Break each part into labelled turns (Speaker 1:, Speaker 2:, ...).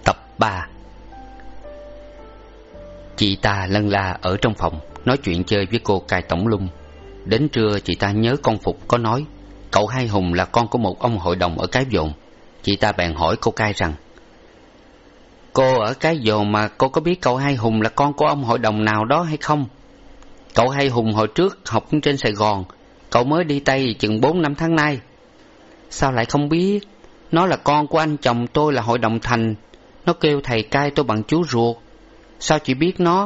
Speaker 1: Tập 3. Chị ta lân la ở trong phòng nói chuyện chơi với cô Cai Tổng Lung. Đến trưa chị ta nhớ con Phục có nói cậu Hai Hùng là con của một ông hội đồng ở Cái Vồn. Chị ta bèn hỏi cô Cai rằng: cô ở Cái Vồn mà cô có biết cậu Hai Hùng là con của ông hội đồng nào đó hay không? Cậu Hai Hùng hồi trước học trên Sài Gòn, cậu mới đi Tây chừng 4-5 tháng nay. Sao lại không biết? Nó là con của anh chồng tôi là hội đồng thành. Nó kêu thầy Cai tôi bằng chú ruột. Sao chị biết nó?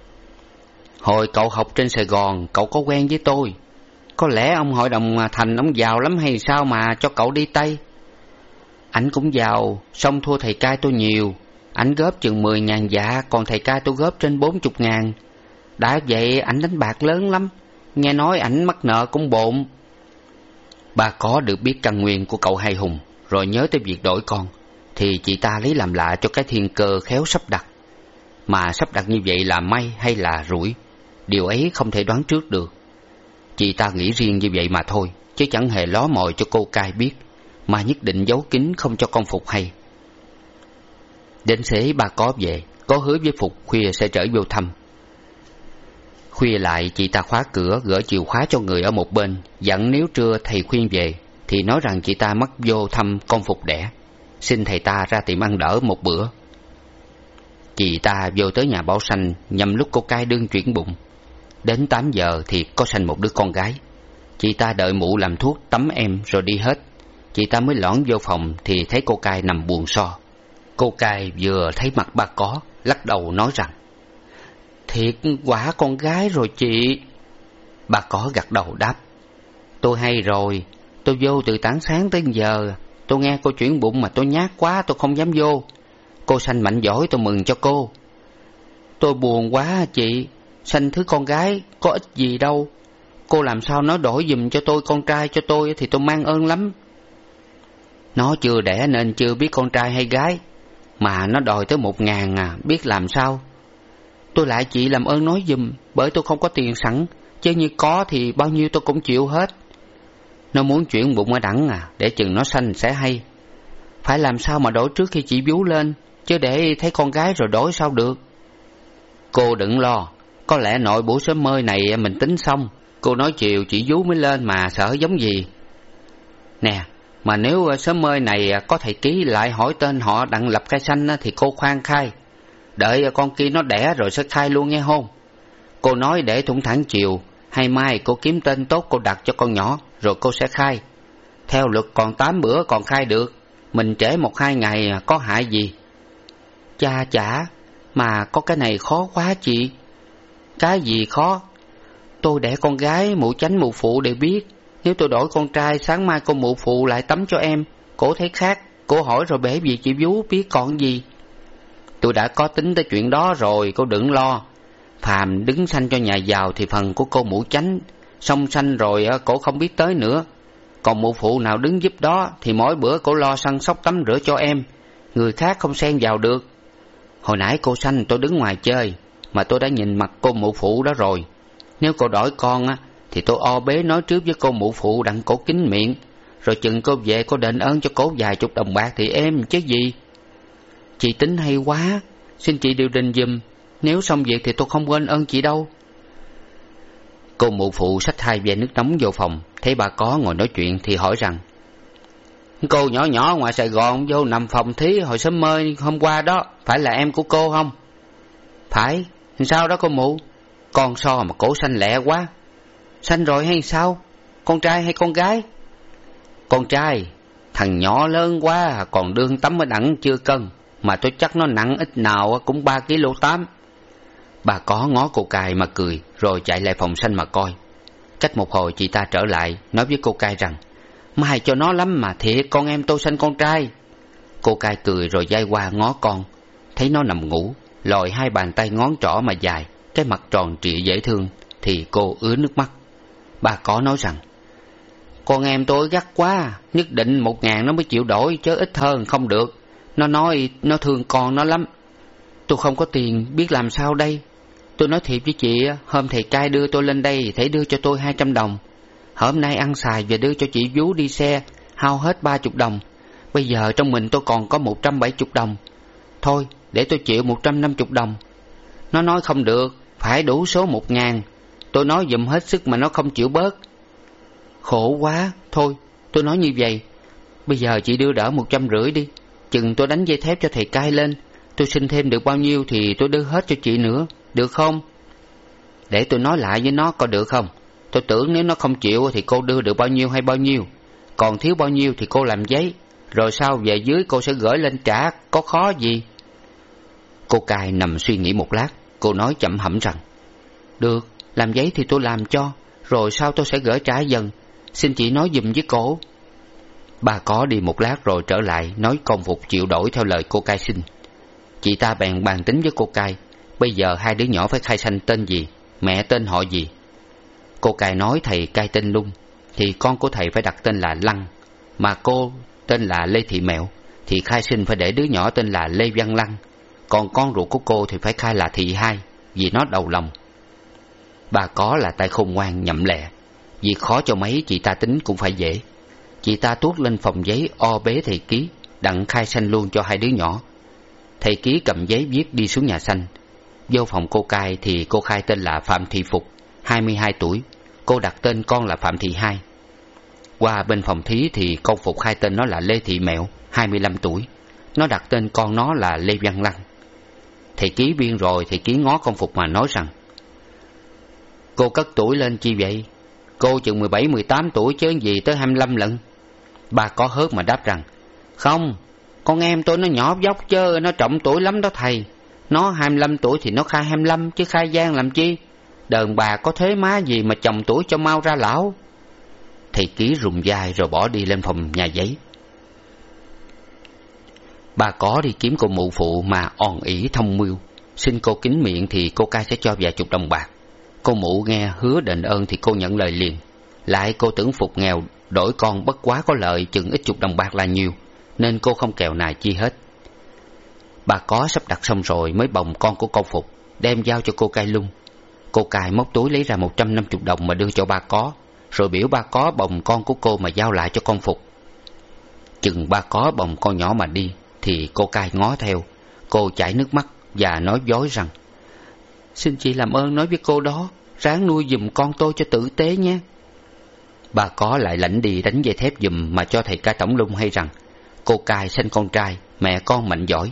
Speaker 1: Hồi cậu học trên Sài Gòn, cậu có quen với tôi. Có lẽ ông hội đồng thành ông giàu lắm hay sao mà cho cậu đi Tây? Ảnh cũng giàu, song thua thầy Cai tôi nhiều. Ảnh góp chừng 10.000 dạ, còn thầy Cai tôi góp trên 40.000. Đã vậy ảnh đánh bạc lớn lắm. Nghe nói ảnh mắc nợ cũng bộn. Bà có được biết căn nguyên của cậu Hai Hùng, rồi nhớ tới việc đổi con, thì chị ta lấy làm lạ cho cái thiên cơ khéo sắp đặt. Mà sắp đặt như vậy là may hay là rủi, điều ấy không thể đoán trước được. Chị ta nghĩ riêng như vậy mà thôi, chứ chẳng hề ló mồi cho cô Cai biết, mà nhất định giấu kín không cho con Phục hay. Đến xế bà có về, có hứa với Phục khuya sẽ trở vô thăm. Khuya lại chị ta khóa cửa, gỡ chìa khóa cho người ở một bên, dặn nếu trưa thầy khuyên về thì nói rằng chị ta mắc vô thăm con Phục đẻ, xin thầy ta ra tiệm ăn đỡ một bữa. Chị ta vô tới nhà Bảo Sanh nhằm lúc cô Cai đương chuyển bụng. Đến 8 giờ thì có sanh một đứa con gái. Chị ta đợi mụ làm thuốc tắm em rồi đi hết. Chị ta mới lỏn vô phòng thì thấy cô Cai nằm buồn so. Cô Cai vừa thấy mặt bà có, lắc đầu nói rằng: thiệt quả con gái rồi chị. Bà có gật đầu đáp: tôi hay rồi, tôi vô từ tảng sáng tới giờ. Tôi nghe cô chuyển bụng mà tôi nhát quá, tôi không dám vô. Cô sanh mạnh giỏi, tôi mừng cho cô. Tôi buồn quá chị, sanh thứ con gái có ích gì đâu. Cô làm sao nói đổi giùm cho tôi con trai cho tôi thì tôi mang ơn lắm. Nó chưa đẻ nên chưa biết con trai hay gái, mà nó đòi tới 1.000 à, biết làm sao. Tôi lại chị làm ơn nói giùm, bởi tôi không có tiền sẵn, chứ như có thì bao nhiêu tôi cũng chịu hết. Nó muốn chuyển bụng ở đẳng à, để chừng nó sanh sẽ hay. Phải làm sao mà đổi trước khi chị vú lên, chứ để thấy con gái rồi đổi sao được. Cô đừng lo, có lẽ nội buổi sớm mơi này mình tính xong. Cô nói chiều chị vú mới lên mà sợ giống gì. Nè, mà nếu sớm mơi này có thầy ký lại hỏi tên họ đặng lập khai sanh thì cô khoan khai, đợi con kia nó đẻ rồi sẽ khai luôn nghe hôn. Cô nói để thủng thẳng chiều, hay mai cô kiếm tên tốt cô đặt cho con nhỏ, rồi cô sẽ khai. Theo luật còn 8 bữa còn khai được, mình trễ 1-2 ngày có hại gì. Chả, mà có cái này khó quá chị. Cái gì khó? Tôi đẻ con gái, mụ chánh mụ phụ đều biết. Nếu tôi đổi con trai, sáng mai cô mụ phụ lại tắm cho em, cổ thấy khác, cổ hỏi rồi bể việc chị vú biết còn gì. Tôi đã có tính tới chuyện đó rồi, cô đừng lo. Phàm đứng sanh cho nhà giàu thì phần của cô mụ chánh, xong sanh rồi cổ không biết tới nữa. Còn mụ phụ nào đứng giúp đó thì mỗi bữa cổ lo săn sóc tắm rửa cho em, người khác không xen vào được. Hồi nãy cô sanh tôi đứng ngoài chơi, mà tôi đã nhìn mặt cô mụ phụ đó rồi. Nếu cô đổi con thì tôi o bế nói trước với cô mụ phụ đặng cổ kín miệng, rồi chừng cô về cô đền ơn cho cổ vài chục đồng bạc thì êm chứ gì. Chị tính hay quá, xin chị điều đình giùm. Nếu xong việc thì tôi không quên ơn chị đâu. Cô mụ phụ xách 2 ve nước nóng vô phòng, thấy bà có ngồi nói chuyện thì hỏi rằng: cô nhỏ nhỏ ngoài Sài Gòn vô nằm phòng thí hồi sớm mơi hôm qua đó, phải là em của cô không? Phải. Sao đó cô mụ? Con so mà cổ sanh lẹ quá. Sanh rồi hay sao? Con trai hay con gái? Con trai. Thằng nhỏ lớn quá, còn đương tắm ở đẳng chưa cân, mà tôi chắc nó nặng ít nào cũng 3,8 kg. Bà có ngó cô Cai mà cười, rồi chạy lại phòng sanh mà coi. Cách một hồi chị ta trở lại, nói với cô Cai rằng: mai cho nó lắm mà thiệt, con em tôi sanh con trai. Cô Cai cười rồi day qua ngó con, thấy nó nằm ngủ, lòi 2 bàn tay ngón trỏ mà dài, cái mặt tròn trịa dễ thương, thì cô ứa nước mắt. Bà có nói rằng: con em tôi gắt quá, nhất định 1.000 nó mới chịu đổi, chứ ít hơn không được. Nó nói nó thương con nó lắm. Tôi không có tiền, biết làm sao đây. Tôi nói thiệt với chị, hôm thầy Cai đưa tôi lên đây thầy đưa cho tôi 200 đồng. Hôm nay ăn xài và đưa cho chị vú đi xe, hao hết 30 đồng. Bây giờ trong mình tôi còn có 170 đồng. Thôi để tôi chịu 150 đồng. Nó nói không được, phải đủ số 1.000. Tôi nói giùm hết sức mà nó không chịu bớt. Khổ quá. Thôi tôi nói như vậy, bây giờ chị đưa đỡ 150 đi. Chừng tôi đánh dây thép cho thầy cai lên, tôi xin thêm được bao nhiêu thì tôi đưa hết cho chị nữa, được không? Để tôi nói lại với nó coi được không. Tôi tưởng nếu nó không chịu thì cô đưa được bao nhiêu hay bao nhiêu, còn thiếu bao nhiêu thì cô làm giấy, rồi sau về dưới cô sẽ gửi lên trả, có khó gì. Cô cai nằm suy nghĩ một lát, cô nói chậm hẩm rằng: Được, làm giấy thì tôi làm cho, rồi sau tôi sẽ gửi trả dần. Xin chị nói giùm với cổ. Bà có đi một lát rồi trở lại, nói con Phục chịu đổi theo lời cô cai xin. Chị ta bèn bàn tính với cô cai, bây giờ hai đứa nhỏ phải khai sanh tên gì, mẹ tên họ gì. Cô cai nói thầy cai tên Lung, thì con của thầy phải đặt tên là Lăng, mà cô tên là Lê Thị Mẹo, thì khai sinh phải để đứa nhỏ tên là Lê Văn Lăng. Còn con ruột của cô thì phải khai là Thị Hai, vì nó đầu lòng. Bà có là tay khôn ngoan nhậm lẹ, việc khó cho mấy chị ta tính cũng phải dễ. Chị ta tuốt lên phòng giấy o bế thầy Ký, đặng khai sanh luôn cho hai đứa nhỏ. Thầy Ký cầm giấy viết đi xuống nhà sanh. Vô phòng cô cai thì cô khai tên là Phạm Thị Phục, 22 tuổi. Cô đặt tên con là Phạm Thị Hai. Qua bên phòng thí thì con Phục khai tên nó là Lê Thị Mẹo, 25 tuổi. Nó đặt tên con nó là Lê Văn Lăng. Thầy Ký biên rồi, thầy Ký ngó con Phục mà nói rằng: Cô cất tuổi lên chi vậy? Cô chừng 17-18 tuổi chứ gì tới 25 lận. Bà có hớt mà đáp rằng: Không, con em tôi nó nhỏ dốc chứ nó trọng tuổi lắm đó thầy. Nó 25 tuổi thì nó khai 25 chứ khai gian làm chi. Đờn bà có thế má gì mà chồng tuổi cho mau ra lão. Thầy Ký rùng vai rồi bỏ đi lên phòng nhà giấy. Bà có đi kiếm cô mụ phụ mà òn ỉ thông mưu, xin cô kín miệng thì cô cai sẽ cho vài chục đồng bạc. Cô mụ nghe hứa đền ơn thì cô nhận lời liền. Lại cô tưởng Phục nghèo, đổi con bất quá có lợi chừng ít chục đồng bạc là nhiều, nên cô không kèo nài chi hết. Bà có sắp đặt xong rồi mới bồng con của con Phục, đem giao cho cô cai Lung. Cô cai móc túi lấy ra 150 đồng mà đưa cho bà có, rồi biểu bà có bồng con của cô mà giao lại cho con Phục. Chừng bà có bồng con nhỏ mà đi thì cô cai ngó theo. Cô chảy nước mắt và nói dối rằng: Xin chị làm ơn nói với cô đó, ráng nuôi giùm con tôi cho tử tế nhé. Bà có lại lãnh đi đánh dây thép giùm mà cho thầy cai Tổng Lung hay rằng cô cai sanh con trai, mẹ con mạnh giỏi.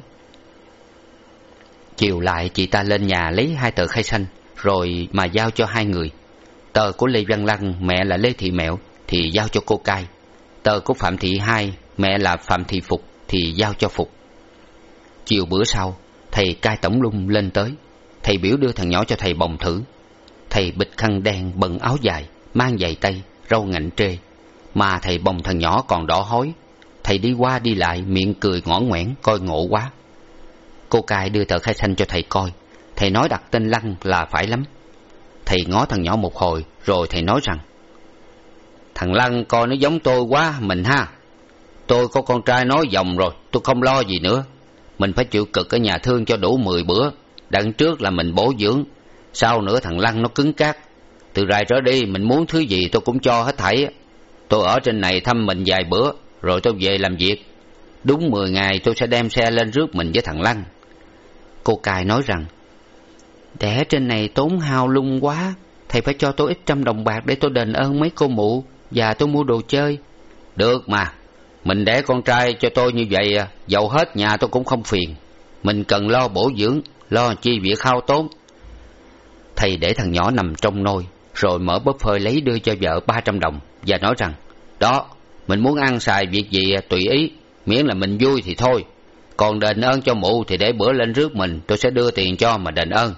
Speaker 1: Chiều lại chị ta lên nhà lấy 2 tờ khai sanh rồi mà giao cho 2 người. Tờ của Lê Văn Lăng, mẹ là Lê Thị Mẹo, thì giao cho cô cai. Tờ của Phạm Thị Hai, mẹ là Phạm Thị Phục, thì giao cho Phục. Chiều bữa sau, thầy cai Tổng Lung lên tới. Thầy biểu đưa thằng nhỏ cho thầy bồng thử. Thầy bịch khăn đen, bận áo dài, mang giày tây, râu ngạnh trê, mà thầy bồng thằng nhỏ còn đỏ hói. Thầy đi qua đi lại miệng cười ngõn ngoẻn, coi ngộ quá. Cô cai đưa tờ khai sanh cho thầy coi. Thầy nói đặt tên Lăng là phải lắm. Thầy ngó thằng nhỏ một hồi rồi thầy nói rằng: Thằng Lăng coi nó giống tôi quá mình ha. Tôi có con trai nói dòng rồi, tôi không lo gì nữa. Mình phải chịu cực ở nhà thương cho đủ 10 bữa. Đằng trước là mình bổ dưỡng, sau nữa thằng Lăng nó cứng cáp. Từ rày trở đi mình muốn thứ gì tôi cũng cho hết thảy. Tôi ở trên này thăm mình vài bữa rồi tôi về làm việc. Đúng 10 ngày tôi sẽ đem xe lên rước mình với thằng Lăng. Cô cai nói rằng: Đẻ trên này tốn hao lung quá, thầy phải cho tôi ít trăm đồng bạc để tôi đền ơn mấy cô mụ và tôi mua đồ chơi. Được mà, mình đẻ con trai cho tôi như vậy, dầu hết nhà tôi cũng không phiền. Mình cần lo bổ dưỡng, lo chi việc hao tốn. Thầy để thằng nhỏ nằm trong nôi, rồi mở bóp phơi lấy đưa cho vợ 300 đồng và nói rằng: Đó, mình muốn ăn xài việc gì tùy ý, miễn là mình vui thì thôi. Còn đền ơn cho mụ thì để bữa lên rước mình, tôi sẽ đưa tiền cho mà đền ơn.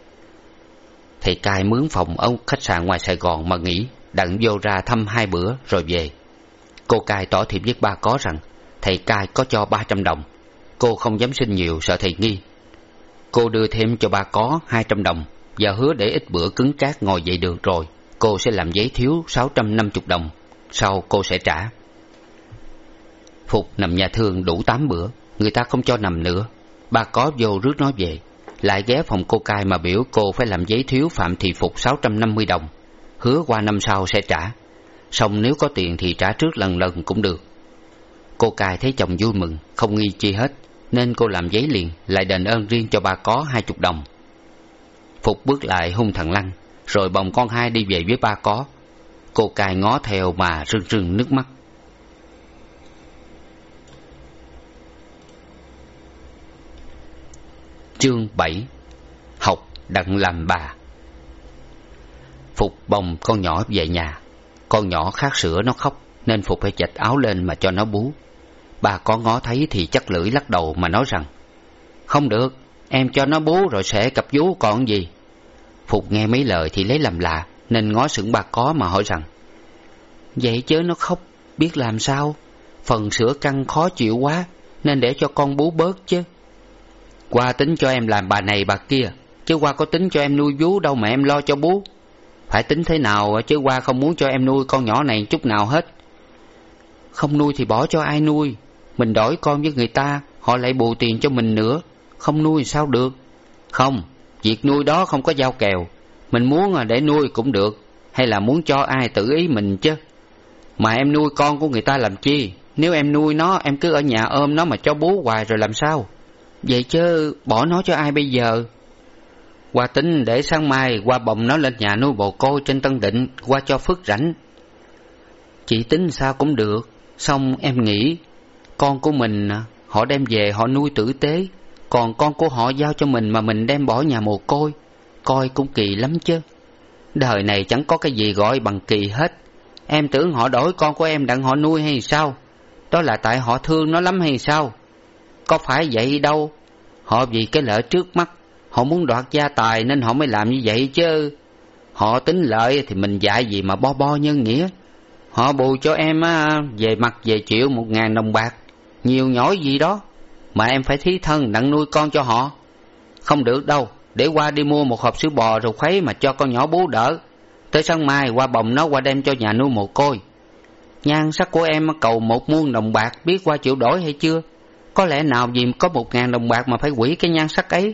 Speaker 1: Thầy cai mướn phòng ở khách sạn ngoài Sài Gòn mà nghỉ, đặng vô ra thăm 2 bữa rồi về. Cô cai tỏ thiệp với ba có rằng thầy cai có cho 300 đồng. Cô không dám xin nhiều sợ thầy nghi. Cô đưa thêm cho ba có 200 đồng và hứa để ít bữa cứng cát ngồi dậy được rồi cô sẽ làm giấy thiếu 650 đồng, sau cô sẽ trả. Phục nằm nhà thương đủ 8 bữa, người ta không cho nằm nữa. Ba có vô rước nó về, lại ghé phòng cô cai mà biểu cô phải làm giấy thiếu Phạm Thị Phục 650 đồng, hứa qua năm sau sẽ trả. Xong nếu có tiền thì trả trước lần lần cũng được. Cô cai thấy chồng vui mừng, không nghi chi hết, nên cô làm giấy liền, lại đền ơn riêng cho ba có 20 đồng. Phục bước lại hung thằng Lăng, rồi bồng con Hai đi về với ba có. Cô cài ngó theo mà rưng rưng nước mắt. Chương 7. Học đặng làm bà. Phục bồng con nhỏ về nhà. Con nhỏ khát sữa nó khóc, nên Phục phải chạch áo lên mà cho nó bú. Bà có ngó thấy thì chắc lưỡi lắc đầu mà nói rằng: "Không được, em cho nó bú rồi sẽ cặp vú còn gì." Phục nghe mấy lời thì lấy làm lạ, nên ngó sững bà có mà hỏi rằng: "Vậy chớ nó khóc biết làm sao? Phần sữa căng khó chịu quá, nên để cho con bú bớt chứ." "Qua tính cho em làm bà này bà kia, chứ qua có tính cho em nuôi vú đâu mà em lo cho bú. Phải tính thế nào chứ qua không muốn cho em nuôi con nhỏ này chút nào hết." "Không nuôi thì bỏ cho ai nuôi? Mình đổi con với người ta, họ lại bù tiền cho mình nữa. Không nuôi sao được?" "Không, việc nuôi đó không có giao kèo. Mình muốn để nuôi cũng được, hay là muốn cho ai tự ý mình chứ. Mà em nuôi con của người ta làm chi? Nếu em nuôi nó, em cứ ở nhà ôm nó mà cho bú hoài rồi làm sao? Vậy chứ bỏ nó cho ai bây giờ?" "Qua tính để sáng mai qua bồng nó lên nhà nuôi bồ côi trên Tân Định, qua cho phước rảnh." "Chị tính sao cũng được, xong em nghĩ con của mình họ đem về họ nuôi tử tế, còn con của họ giao cho mình mà mình đem bỏ nhà mồ côi, coi cũng kỳ lắm chứ. Đời này chẳng có cái gì gọi bằng kỳ hết. Em tưởng họ đổi con của em đặng họ nuôi hay sao? Đó là tại họ thương nó lắm hay sao? Có phải vậy đâu. Họ vì cái lợi trước mắt, họ muốn đoạt gia tài nên họ mới làm như vậy chứ. Họ tính lợi thì mình dạy gì mà bo bo nhân nghĩa. Họ bù cho em về mặt về triệu 1.000 đồng bạc, nhiều nhỏi gì đó, mà em phải thí thân đặng nuôi con cho họ. Không được đâu, để qua đi mua một hộp sữa bò rồi khuấy mà cho con nhỏ bú đỡ. Tới sáng mai qua bồng nó qua đem cho nhà nuôi mồ côi. Nhan sắc của em cầu 1 muôn đồng bạc, biết qua chịu đổi hay chưa? Có lẽ nào vì có 1.000 đồng bạc mà phải hủy cái nhan sắc ấy."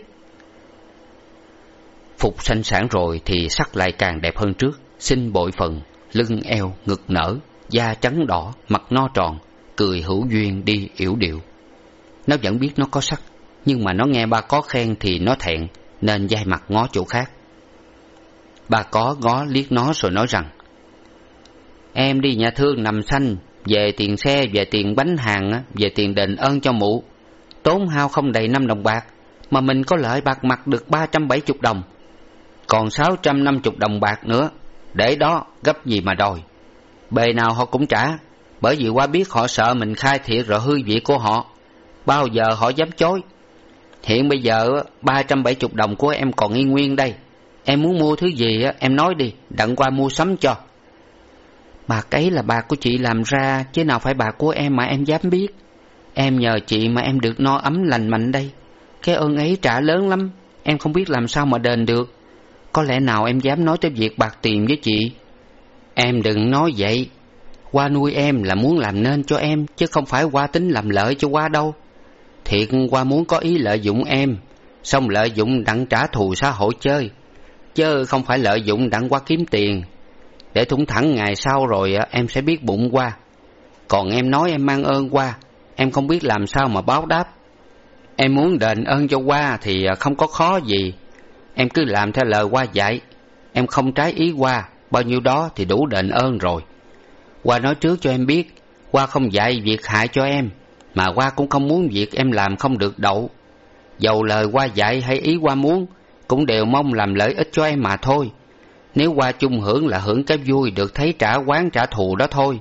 Speaker 1: Phục sanh sản rồi thì sắc lại càng đẹp hơn trước, xinh bội phần, lưng eo ngực nở, da trắng đỏ, mặt no tròn, cười hữu duyên đi yểu điệu. Nó vẫn biết nó có sắc, nhưng mà nó nghe ba có khen thì nó thẹn, nên dai mặt ngó chỗ khác. Ba có ngó liếc nó rồi nói rằng: "Em đi nhà thương nằm xanh, về tiền xe, về tiền bánh hàng, về tiền đền ơn cho mụ, tốn hao không đầy 5 đồng bạc, mà mình có lợi bạc mặt được 370 đồng. Còn 650 đồng bạc nữa, để đó gấp gì mà đòi. Bề nào họ cũng trả, bởi vì qua biết họ sợ mình khai thiệt rồi hư vị của họ, bao giờ họ dám chối. Hiện bây giờ 370 đồng của em còn y nguyên đây. Em muốn mua thứ gì em nói đi, đặng qua mua sắm cho." "Bạc ấy là bạc của chị làm ra, chứ nào phải bạc của em mà em dám biết. Em nhờ chị mà em được no ấm lành mạnh đây. Cái ơn ấy trả lớn lắm, em không biết làm sao mà đền được. Có lẽ nào em dám nói tới việc bạc tiền với chị?" "Em đừng nói vậy. Qua nuôi em là muốn làm nên cho em, chứ không phải qua tính làm lợi cho qua đâu. Thiệt qua muốn có ý lợi dụng em, xong lợi dụng đặng trả thù xã hội chơi, chứ không phải lợi dụng đặng qua kiếm tiền. Để thủng thẳng ngày sau rồi em sẽ biết bụng qua. Còn em nói em mang ơn qua, em không biết làm sao mà báo đáp. Em muốn đền ơn cho qua thì không có khó gì. Em cứ làm theo lời qua dạy. Em không trái ý qua, bao nhiêu đó thì đủ đền ơn rồi. Qua nói trước cho em biết, qua không dạy việc hại cho em, mà qua cũng không muốn việc em làm không được đậu. Dầu lời qua dạy hay ý qua muốn, cũng đều mong làm lợi ích cho em mà thôi. Nếu qua chung hưởng là hưởng cái vui được thấy trả oán trả thù đó thôi.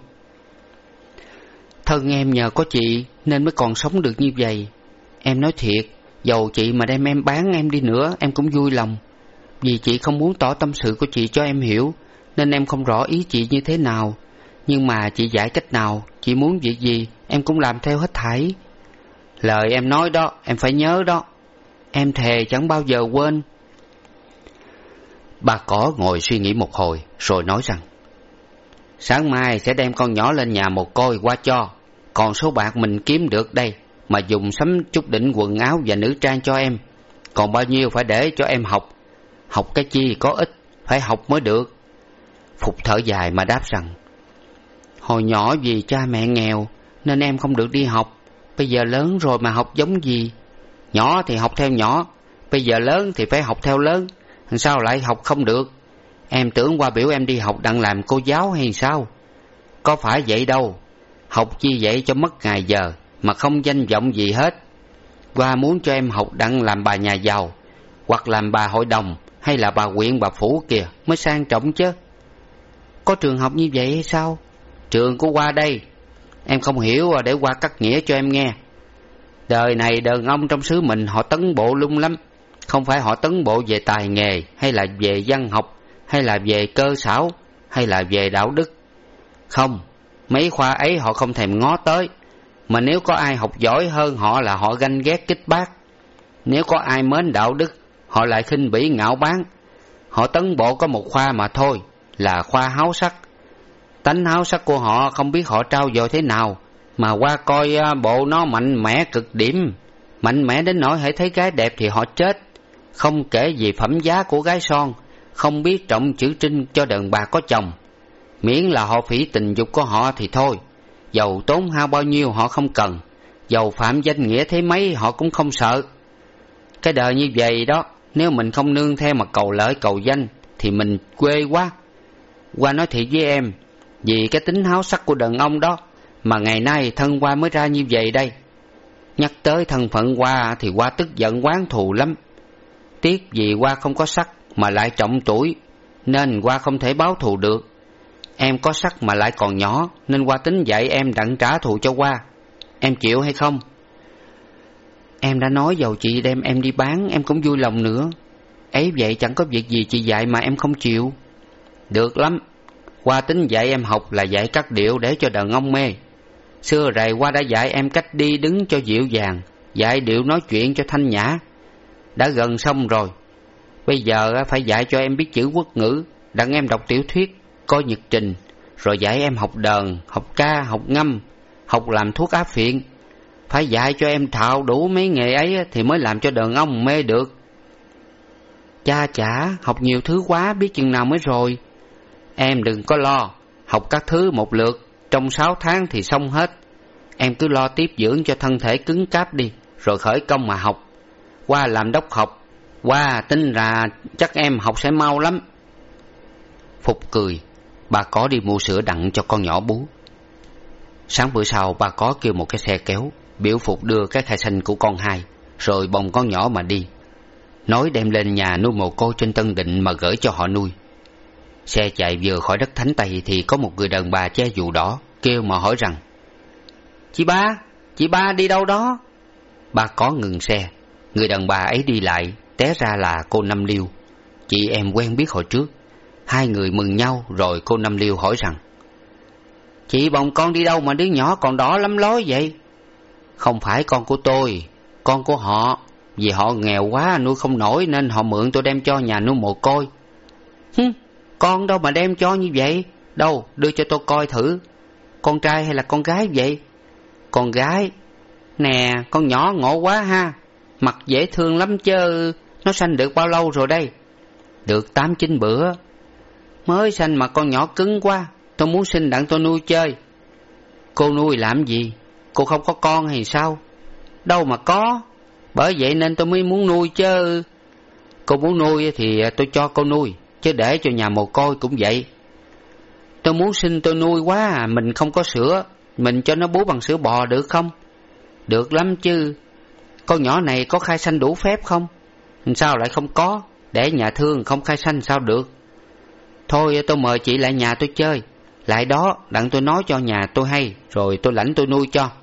Speaker 1: Thân em nhờ có chị nên mới còn sống được như vậy. Em nói thiệt, dầu chị mà đem em bán em đi nữa em cũng vui lòng. Vì chị không muốn tỏ tâm sự của chị cho em hiểu, nên em không rõ ý chị như thế nào. Nhưng mà chị dạy cách nào, chị muốn việc gì em cũng làm theo hết thảy. Lời em nói đó em phải nhớ đó. Em thề chẳng bao giờ quên." Bà có ngồi suy nghĩ một hồi rồi nói rằng: "Sáng mai sẽ đem con nhỏ lên nhà mồ côi qua cho. Còn số bạc mình kiếm được đây mà dùng sắm chút đỉnh quần áo và nữ trang cho em. Còn bao nhiêu phải để cho em học. Học cái chi có ích, phải học mới được." Phục thở dài mà đáp rằng: "Hồi nhỏ vì cha mẹ nghèo nên em không được đi học, Bây giờ lớn rồi mà học giống gì? Nhỏ thì học theo nhỏ, bây giờ lớn thì phải học theo lớn. Sao lại học không được? Em tưởng qua biểu em đi học đặng làm cô giáo hay sao? Có phải vậy đâu. Học chi vậy cho mất ngày giờ mà không danh vọng gì hết. Qua muốn cho em học đặng làm bà nhà giàu, hoặc làm bà hội đồng, hay là bà huyện bà phủ kìa mới sang trọng chứ. Có trường học như vậy hay sao? Trường của Qua đây. Em không hiểu để Qua cắt nghĩa cho em nghe. Đời này đàn ông trong xứ mình họ tấn bộ lung lắm. Không phải họ tấn bộ về tài nghề, hay là về văn học, hay là về cơ xảo, hay là về đạo đức. Không, mấy khoa ấy họ không thèm ngó tới. Mà nếu có ai học giỏi hơn họ là họ ganh ghét kích bác. Nếu có ai mến đạo đức, họ lại khinh bỉ ngạo báng. Họ tấn bộ có một khoa mà thôi, là khoa háo sắc. Tánh háo sắc của họ không biết họ trau dồi thế nào, mà qua coi bộ nó mạnh mẽ cực điểm. Mạnh mẽ đến nỗi hễ thấy gái đẹp thì họ chết. Không kể gì phẩm giá của gái son, không biết trọng chữ trinh cho đàn bà có chồng. Miễn là họ phỉ tình dục của họ thì thôi. Dầu tốn hao bao nhiêu họ không cần, dầu phạm danh nghĩa thế mấy họ cũng không sợ. Cái đời như vậy đó, nếu mình không nương theo mà cầu lợi cầu danh thì mình quê quá. Qua nói thiệt với em, vì cái tính háo sắc của đàn ông đó mà ngày nay thân Qua mới ra như vậy đây. Nhắc tới thân phận Qua thì Qua tức giận oán thù lắm. Tiếc vì Qua không có sắc mà lại trọng tuổi, nên Qua không thể báo thù được. Em có sắc mà lại còn nhỏ, nên Qua tính dạy em đặng trả thù cho Qua. Em chịu hay không? Em đã nói dầu chị đem em đi bán em cũng vui lòng nữa. Ấy vậy chẳng có việc gì chị dạy mà em không chịu. Được lắm. Qua tính dạy em học là dạy các điệu để cho đàn ông mê. Xưa rày Qua đã dạy em cách đi đứng cho dịu dàng, dạy điệu nói chuyện cho thanh nhã. Đã gần xong rồi. Bây giờ phải dạy cho em biết chữ quốc ngữ, đặng em đọc tiểu thuyết, coi nhật trình, rồi dạy em học đờn, học ca, học ngâm, học làm thuốc áp phiện. Phải dạy cho em thạo đủ mấy nghề ấy thì mới làm cho đàn ông mê được. Cha chả, học nhiều thứ quá biết chừng nào mới rồi. Em đừng có lo, học các thứ một lượt, trong 6 tháng thì xong hết. Em cứ lo tiếp dưỡng cho thân thể cứng cáp đi, rồi khởi công mà học. Qua làm đốc học, Qua tin là chắc em học sẽ mau lắm. Phục cười. Bà có đi mua sữa đặng cho con nhỏ bú. Sáng bữa sau bà có kêu một cái xe kéo, biểu Phục đưa cái khai xanh của con hai, rồi bồng con nhỏ mà đi, nói đem lên nhà nuôi mồ côi trên Tân Định mà gửi cho họ nuôi. Xe chạy vừa khỏi đất Thánh Tây thì có một người đàn bà che dù đỏ kêu mà hỏi rằng: Chị ba đi đâu đó? Bà có ngừng xe. Người đàn bà ấy đi lại, té ra là cô Năm Liêu, chị em quen biết hồi trước. Hai người mừng nhau, rồi cô Năm Liêu hỏi rằng: Chị bồng con đi đâu mà đứa nhỏ còn đỏ lắm lối vậy? Không phải con của tôi, con của họ. Vì họ nghèo quá nuôi không nổi nên họ mượn tôi đem cho nhà nuôi mồ côi. Con đâu mà đem cho như vậy? Đâu, đưa cho tôi coi thử. Con trai hay là con gái vậy? Con gái. Nè, con nhỏ ngộ quá ha. Mặt dễ thương lắm chứ. Nó sanh được bao lâu rồi đây? Được 8-9 bữa. Mới sanh mà con nhỏ cứng quá. Tôi muốn sinh đặng tôi nuôi chơi. Cô nuôi làm gì? Cô không có con hay sao? Đâu mà có. Bởi vậy nên tôi mới muốn nuôi chứ. Cô muốn nuôi thì tôi cho cô nuôi, chứ để cho nhà mồ côi cũng vậy. Tôi muốn sinh tôi nuôi quá à. Mình không có sữa, mình cho nó bú bằng sữa bò được không? Được lắm chứ. Con nhỏ này có khai sanh đủ phép không? Sao lại không có? Để nhà thương không khai sanh sao được? Thôi tôi mời chị lại nhà tôi chơi. Lại đó đặng tôi nói cho nhà tôi hay, rồi tôi lãnh tôi nuôi cho.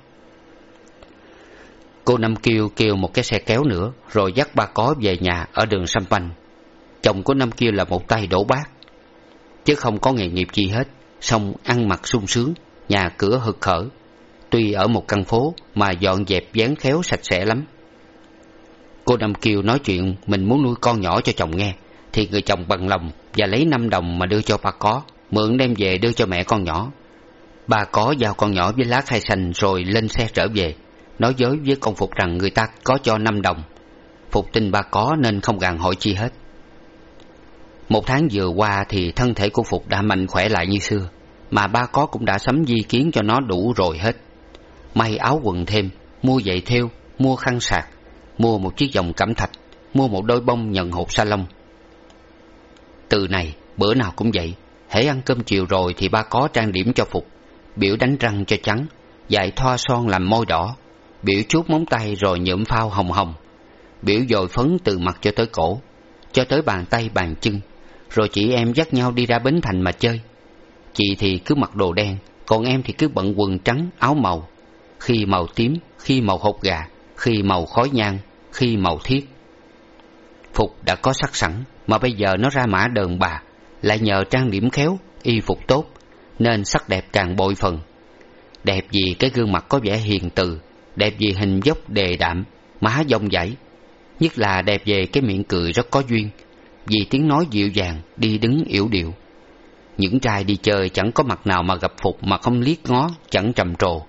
Speaker 1: Cô Năm Kiều kêu một cái xe kéo nữa, rồi dắt bà có về nhà ở đường Săm Panh. Chồng của Năm Kiều là một tay đổ bát, chứ không có nghề nghiệp gì hết, song ăn mặc sung sướng, nhà cửa hực hở. Tuy ở một căn phố mà dọn dẹp dáng khéo sạch sẽ lắm. Cô Năm Kiều nói chuyện mình muốn nuôi con nhỏ cho chồng nghe, thì người chồng bằng lòng và lấy 5 đồng mà đưa cho bà có, mượn đem về đưa cho mẹ con nhỏ. Bà có giao con nhỏ với lá khai xanh rồi lên xe trở về, nói dối với con Phục rằng người ta có cho 5 đồng. Phục tin bà có nên không gàn hỏi chi hết. 1 tháng vừa qua thì thân thể của Phục đã mạnh khỏe lại như xưa, mà ba có cũng đã sắm di kiến cho nó đủ rồi hết. May áo quần thêm, mua giày thêu, mua khăn sạc, mua một chiếc vòng cẩm thạch, mua một đôi bông nhận hột sa lông. Từ này bữa nào cũng vậy, hễ ăn cơm chiều rồi thì ba có trang điểm cho Phục, biểu đánh răng cho trắng, dạy thoa son làm môi đỏ, biểu chuốt móng tay rồi nhuộm phao hồng hồng, biểu dồi phấn từ mặt cho tới cổ, cho tới bàn tay bàn chân. Rồi chị em dắt nhau đi ra bến thành mà chơi. Chị thì cứ mặc đồ đen, còn em thì cứ bận quần trắng áo màu, khi màu tím, khi màu hột gà, khi màu khói nhang, khi màu thiết. Phục đã có sắc sẵn, mà bây giờ nó ra mã đờn bà, lại nhờ trang điểm khéo, y phục tốt, nên sắc đẹp càng bội phần. Đẹp vì cái gương mặt có vẻ hiền từ, đẹp vì hình dốc đề đạm, má dong dãy, nhất là đẹp về cái miệng cười rất có duyên, vì tiếng nói dịu dàng, đi đứng yểu điệu. Những trai đi chơi chẳng có mặt nào mà gặp Phục mà không liếc ngó, chẳng trầm trồ.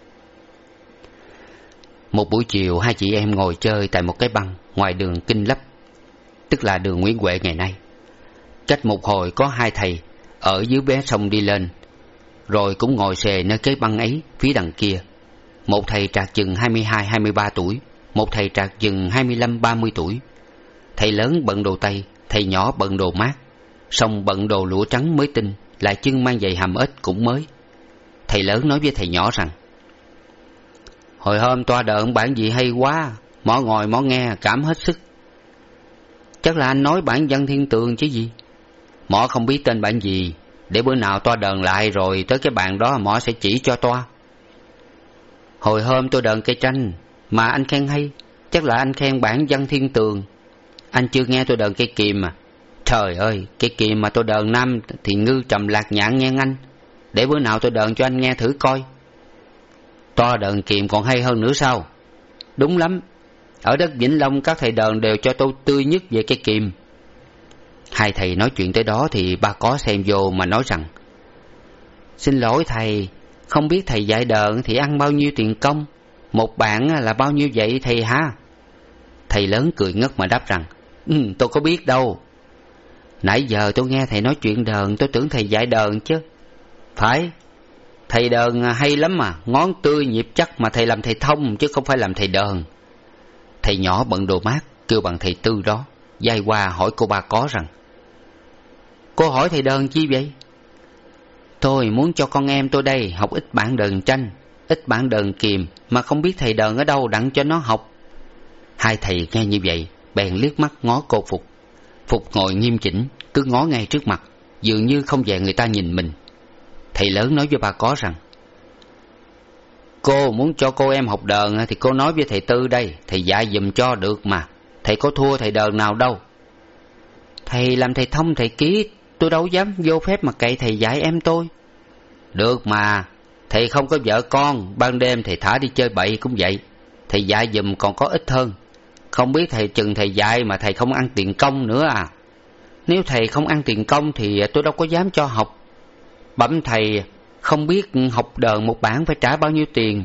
Speaker 1: Một buổi chiều, hai chị em ngồi chơi tại một cái băng ngoài đường Kinh Lấp, tức là đường Nguyễn Huệ ngày nay. Cách một hồi có hai thầy ở dưới bé sông đi lên, rồi cũng ngồi xề nơi cái băng ấy phía đằng kia. Một thầy trạc chừng 22-23 tuổi, một thầy trạc chừng 25-30 tuổi. Thầy lớn bận đồ tây, thầy nhỏ bận đồ mát, song bận đồ lụa trắng mới tinh, lại chân mang giày hàm ếch cũng mới. Thầy lớn nói với thầy nhỏ rằng: hồi hôm toa đờn bản gì hay quá, mỏ ngồi mỏ nghe cảm hết sức. Chắc là anh nói bản Văn Thiên Tường chứ gì. Mỏ không biết tên bản gì, để bữa nào toa đờn lại rồi tới cái bàn đó mỏ sẽ chỉ cho toa. Hồi hôm tôi đờn cây tranh mà anh khen hay, chắc là anh khen bản Văn Thiên Tường. Anh chưa nghe tôi đờn cây kìm à? Trời ơi, cây kìm mà tôi đờn năm thì ngư trầm lạc nhạn nghe anh. Để bữa nào tôi đờn cho anh nghe thử coi. Toa đờn kìm còn hay hơn nữa sao? Đúng lắm, ở đất Vĩnh Long các thầy đờn đều cho tôi tươi nhất về cây kìm. Hai thầy nói chuyện tới đó thì ba có xem vô mà nói rằng: xin lỗi thầy, không biết thầy dạy đờn thì ăn bao nhiêu tiền công, một bạn là bao nhiêu vậy thầy hả? Thầy lớn cười ngất mà đáp rằng: tôi có biết đâu. Nãy giờ tôi nghe thầy nói chuyện đờn, tôi tưởng thầy dạy đờn chứ. Phải, thầy đờn hay lắm mà, ngón tươi nhịp chắc, mà thầy làm thầy thông chứ không phải làm thầy đờn. Thầy nhỏ bận đồ mát kêu bằng thầy Tư đó, dai qua hỏi cô ba có rằng: cô hỏi thầy đờn chi vậy? Tôi muốn cho con em tôi đây học ít bản đờn tranh, ít bản đờn kìm, mà không biết thầy đờn ở đâu đặng cho nó học. Hai thầy nghe như vậy bèn liếc mắt ngó cô Phục. Phục ngồi nghiêm chỉnh, cứ ngó ngay trước mặt, dường như không dè người ta nhìn mình. Thầy lớn nói với ba có rằng: cô muốn cho cô em học đờn thì cô nói với thầy Tư đây, thầy dạy giùm cho được mà. Thầy có thua thầy đờn nào đâu. Thầy làm thầy thông thầy ký, tôi đâu dám vô phép mà cậy thầy dạy em tôi. Được mà, thầy không có vợ con, ban đêm thầy thả đi chơi bậy cũng vậy, thầy dạy giùm còn có ích hơn. Không biết thầy chừng thầy dạy mà thầy không ăn tiền công nữa à? Nếu thầy không ăn tiền công thì tôi đâu có dám cho học. Bẩm thầy, không biết học đờn một bản phải trả bao nhiêu tiền?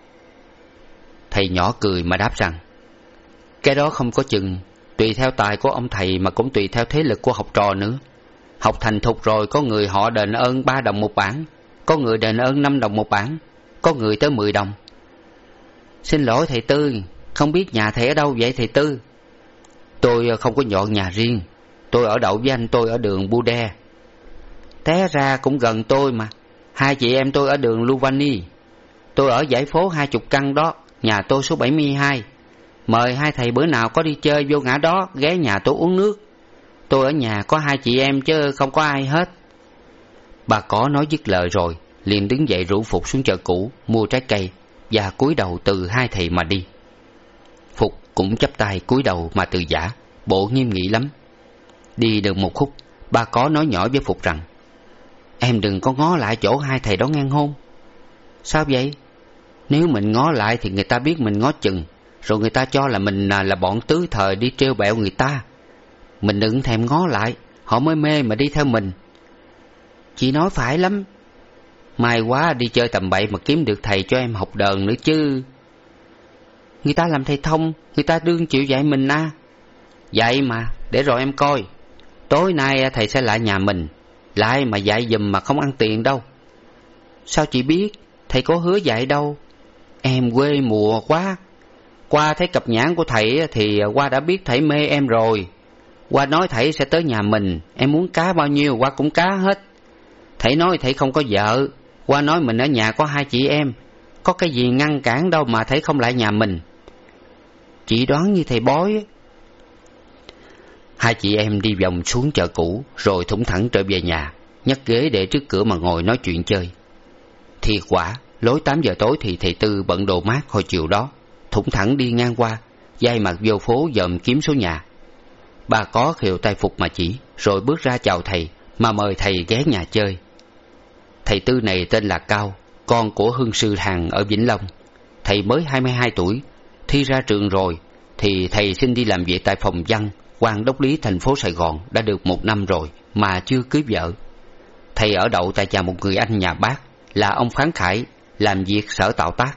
Speaker 1: Thầy nhỏ cười mà đáp rằng: cái đó không có chừng, tùy theo tài của ông thầy mà cũng tùy theo thế lực của học trò nữa. Học thành thục rồi có người họ đền ơn 3 đồng một bản, có người đền ơn 5 đồng một bản, có người tới 10 đồng. Xin lỗi thầy Tư, không biết nhà thầy ở đâu vậy thầy Tư? Tôi không có nhọn nhà riêng, tôi ở đậu với anh tôi ở đường Bưu Đe. Té ra cũng gần tôi mà, hai chị em tôi ở đường Luvani. Tôi ở dãy phố 20 căn đó, nhà tôi số 72. Mời hai thầy bữa nào có đi chơi vô ngã đó, ghé nhà tôi uống nước. Tôi ở nhà có hai chị em chứ không có ai hết. Bà có nói dứt lời rồi liền đứng dậy rủ Phục xuống chợ cũ mua trái cây và cúi đầu từ hai thầy mà đi. Phục cũng chắp tay cúi đầu mà từ giả, bộ nghiêm nghị lắm. Đi được một khúc, bà có nói nhỏ với Phục rằng: em đừng có ngó lại chỗ hai thầy đó ngang hôn. Sao vậy? Nếu mình ngó lại thì người ta biết mình ngó chừng, rồi người ta cho là mình là bọn tứ thời đi trêu bẹo người ta. Mình đừng thèm ngó lại, họ mới mê mà đi theo mình. Chị nói phải lắm. May quá đi chơi tầm bậy mà kiếm được thầy cho em học đờn nữa chứ. Người ta làm thầy thông, người ta đương chịu dạy mình à. Vậy mà, để rồi em coi. Tối nay thầy sẽ lại nhà mình, lại mà dạy giùm mà không ăn tiền đâu. Sao chị biết? Thầy có hứa dạy đâu. Em quê mùa quá. Qua thấy cặp nhãn của thầy thì qua đã biết thầy mê em rồi. Qua nói thầy sẽ tới nhà mình, em muốn cá bao nhiêu qua cũng cá hết. Thầy nói thầy không có vợ, qua nói mình ở nhà có 2 chị em, có cái gì ngăn cản đâu mà thầy không lại nhà mình. Chị đoán như thầy bói. 2 chị em đi vòng xuống chợ cũ rồi thủng thẳng trở về nhà, nhấc ghế để trước cửa mà ngồi nói chuyện chơi. Thiệt quả, lối 8 giờ tối thì thầy Tư bận đồ mát hồi chiều đó, thủng thẳng đi ngang qua, dai mặt vô phố dòm kiếm số nhà. Bà có khều tay phục mà chỉ, rồi bước ra chào thầy mà mời thầy ghé nhà chơi. Thầy Tư này tên là Cao, con của hương sư Hằng ở Vĩnh Long. Thầy mới 22 tuổi, thi ra trường rồi thì thầy xin đi làm việc tại phòng văn quan đốc lý thành phố Sài Gòn đã được 1 năm rồi mà chưa cưới vợ. Thầy ở đậu tại nhà một người anh nhà bác là ông Phán Khải, làm việc sở tạo tác.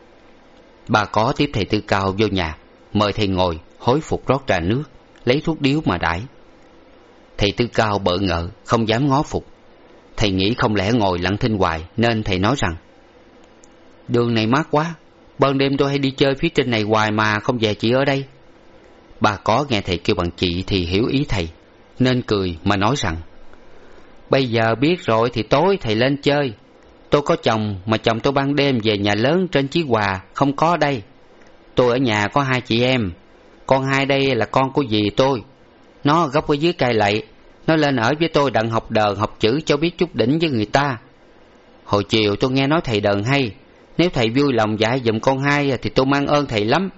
Speaker 1: Bà có tiếp thầy Tư Cao vô nhà, mời thầy ngồi, hối phục rót trà nước, lấy thuốc điếu mà đãi. Thầy Tư Cao bợ ngợ, không dám ngó phục. Thầy nghĩ không lẽ ngồi lặng thinh hoài, nên thầy nói rằng: đường này mát quá, ban đêm tôi hay đi chơi phía trên này hoài mà không về chị ở đây. Bà có nghe thầy kêu bằng chị thì hiểu ý thầy, nên cười mà nói rằng: bây giờ biết rồi thì tối thầy lên chơi. Tôi có chồng mà chồng tôi ban đêm về nhà lớn trên Chí Hòa, không có đây. Tôi ở nhà có 2 chị em, con hai đây là con của dì tôi, nó gốc ở dưới Cai Lậy. Nó lên ở với tôi đặng học đờn học chữ cho biết chút đỉnh với người ta. Hồi chiều tôi nghe nói thầy đờn hay, nếu thầy vui lòng dạy giùm con hai thì tôi mang ơn thầy lắm.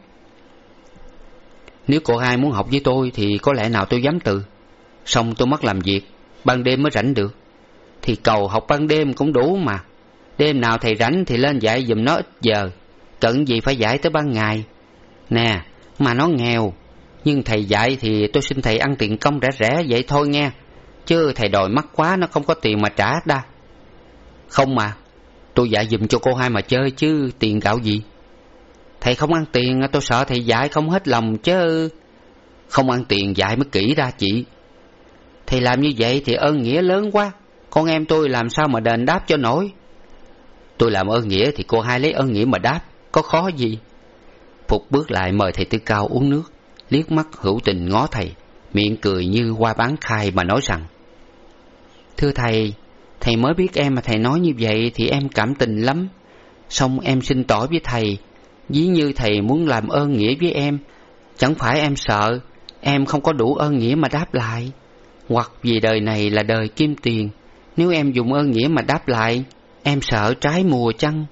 Speaker 1: Nếu cô hai muốn học với tôi thì có lẽ nào tôi dám từ. Xong tôi mất làm việc, ban đêm mới rảnh được. Thì cầu học ban đêm cũng đủ mà. Đêm nào thầy rảnh thì lên dạy giùm nó ít giờ, cần gì phải dạy tới ban ngày. Nè, mà nó nghèo, nhưng thầy dạy thì tôi xin thầy ăn tiền công rẻ rẻ vậy thôi nghe, chứ thầy đòi mắc quá nó không có tiền mà trả đa. Không mà, tôi dạy giùm cho cô hai mà chơi chứ tiền gạo gì. Thầy không ăn tiền, tôi sợ thầy dạy không hết lòng chứ. Không ăn tiền dạy mới kỹ ra chị. Thầy làm như vậy thì ơn nghĩa lớn quá, con em tôi làm sao mà đền đáp cho nổi. Tôi làm ơn nghĩa thì cô hai lấy ơn nghĩa mà đáp, có khó gì. Phục bước lại mời thầy Tư Cao uống nước, liếc mắt hữu tình ngó thầy, miệng cười như hoa bán khai mà nói rằng: thưa thầy, thầy mới biết em mà thầy nói như vậy thì em cảm tình lắm. Xong em xin tỏ với thầy, ví như thầy muốn làm ơn nghĩa với em, chẳng phải em sợ em không có đủ ơn nghĩa mà đáp lại, hoặc vì đời này là đời kim tiền, nếu em dùng ơn nghĩa mà đáp lại, em sợ trái mùa chăng.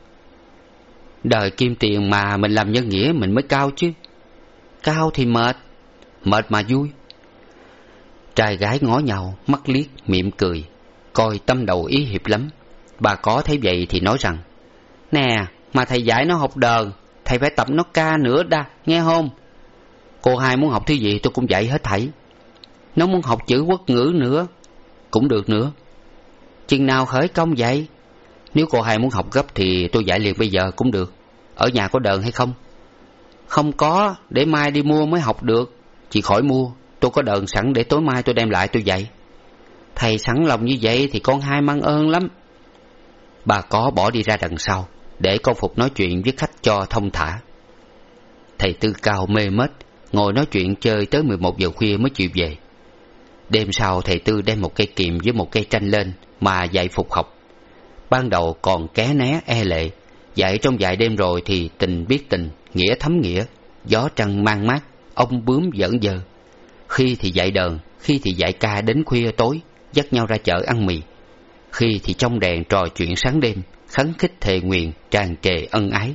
Speaker 1: Đời kim tiền mà mình làm nhân nghĩa mình mới cao chứ. Cao thì mệt, mệt mà vui. Trai gái ngó nhau, mắt liếc, mỉm cười, coi tâm đầu ý hiệp lắm. Bà có thấy vậy thì nói rằng: nè, mà thầy dạy nó học đờn, thầy phải tập nó ca nữa đa, nghe không? Cô hai muốn học thứ gì tôi cũng dạy hết thảy. Nó muốn học chữ quốc ngữ nữa, cũng được nữa. Chừng nào khởi công vậy? Nếu cô hai muốn học gấp thì tôi dạy liền bây giờ cũng được. Ở nhà có đờn hay không? Không có, để mai đi mua mới học được. Chị khỏi mua, tôi có đờn sẵn để tối mai tôi đem lại tôi dạy. Thầy sẵn lòng như vậy thì con hai mang ơn lắm. Bà có bỏ đi ra đằng sau, để con Phục nói chuyện với khách cho thông thả. Thầy Tư Cao mê mết, ngồi nói chuyện chơi tới 11 giờ khuya mới chịu về. Đêm sau thầy Tư đem một cây kiềm với một cây tranh lên mà dạy Phục học. Ban đầu còn ké né e lệ, dạy trong vài đêm rồi thì tình biết tình, nghĩa thấm nghĩa, gió trăng mang mát, ông bướm giỡn dơ. Khi thì dạy đờn, khi thì dạy ca đến khuya tối, dắt nhau ra chợ ăn mì. Khi thì trong đèn trò chuyện sáng đêm, khấn khích thề nguyện, tràn trề ân ái.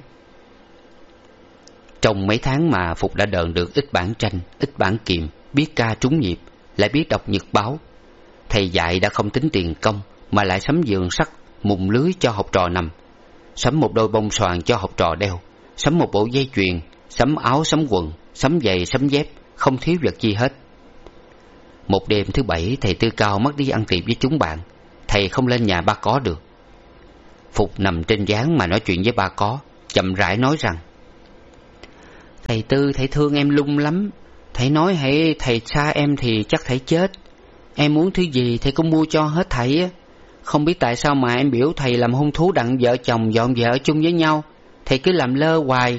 Speaker 1: Trong mấy tháng mà Phục đã đờn được ít bản tranh, ít bản kiềm, biết ca trúng nhịp, lại biết đọc nhật báo. Thầy dạy đã không tính tiền công, mà lại sắm giường sắt, mùng lưới cho học trò nằm, sắm một đôi bông xoàn cho học trò đeo, sắm một bộ dây chuyền, sắm áo sắm quần, sắm giày sắm dép, không thiếu vật chi hết. Một đêm thứ Bảy, thầy Tư Cao mất đi ăn tiệc với chúng bạn, thầy không lên nhà ba có được. Phục nằm trên gián mà nói chuyện với ba có, chậm rãi nói rằng: thầy Tư, thầy thương em lung lắm. Thầy nói hãy thầy xa em thì chắc thầy chết. Em muốn thứ gì thầy cũng mua cho hết thầy á. Không biết tại sao mà em biểu thầy làm hung thú đặng vợ chồng dọn vợ chung với nhau, thầy cứ làm lơ hoài.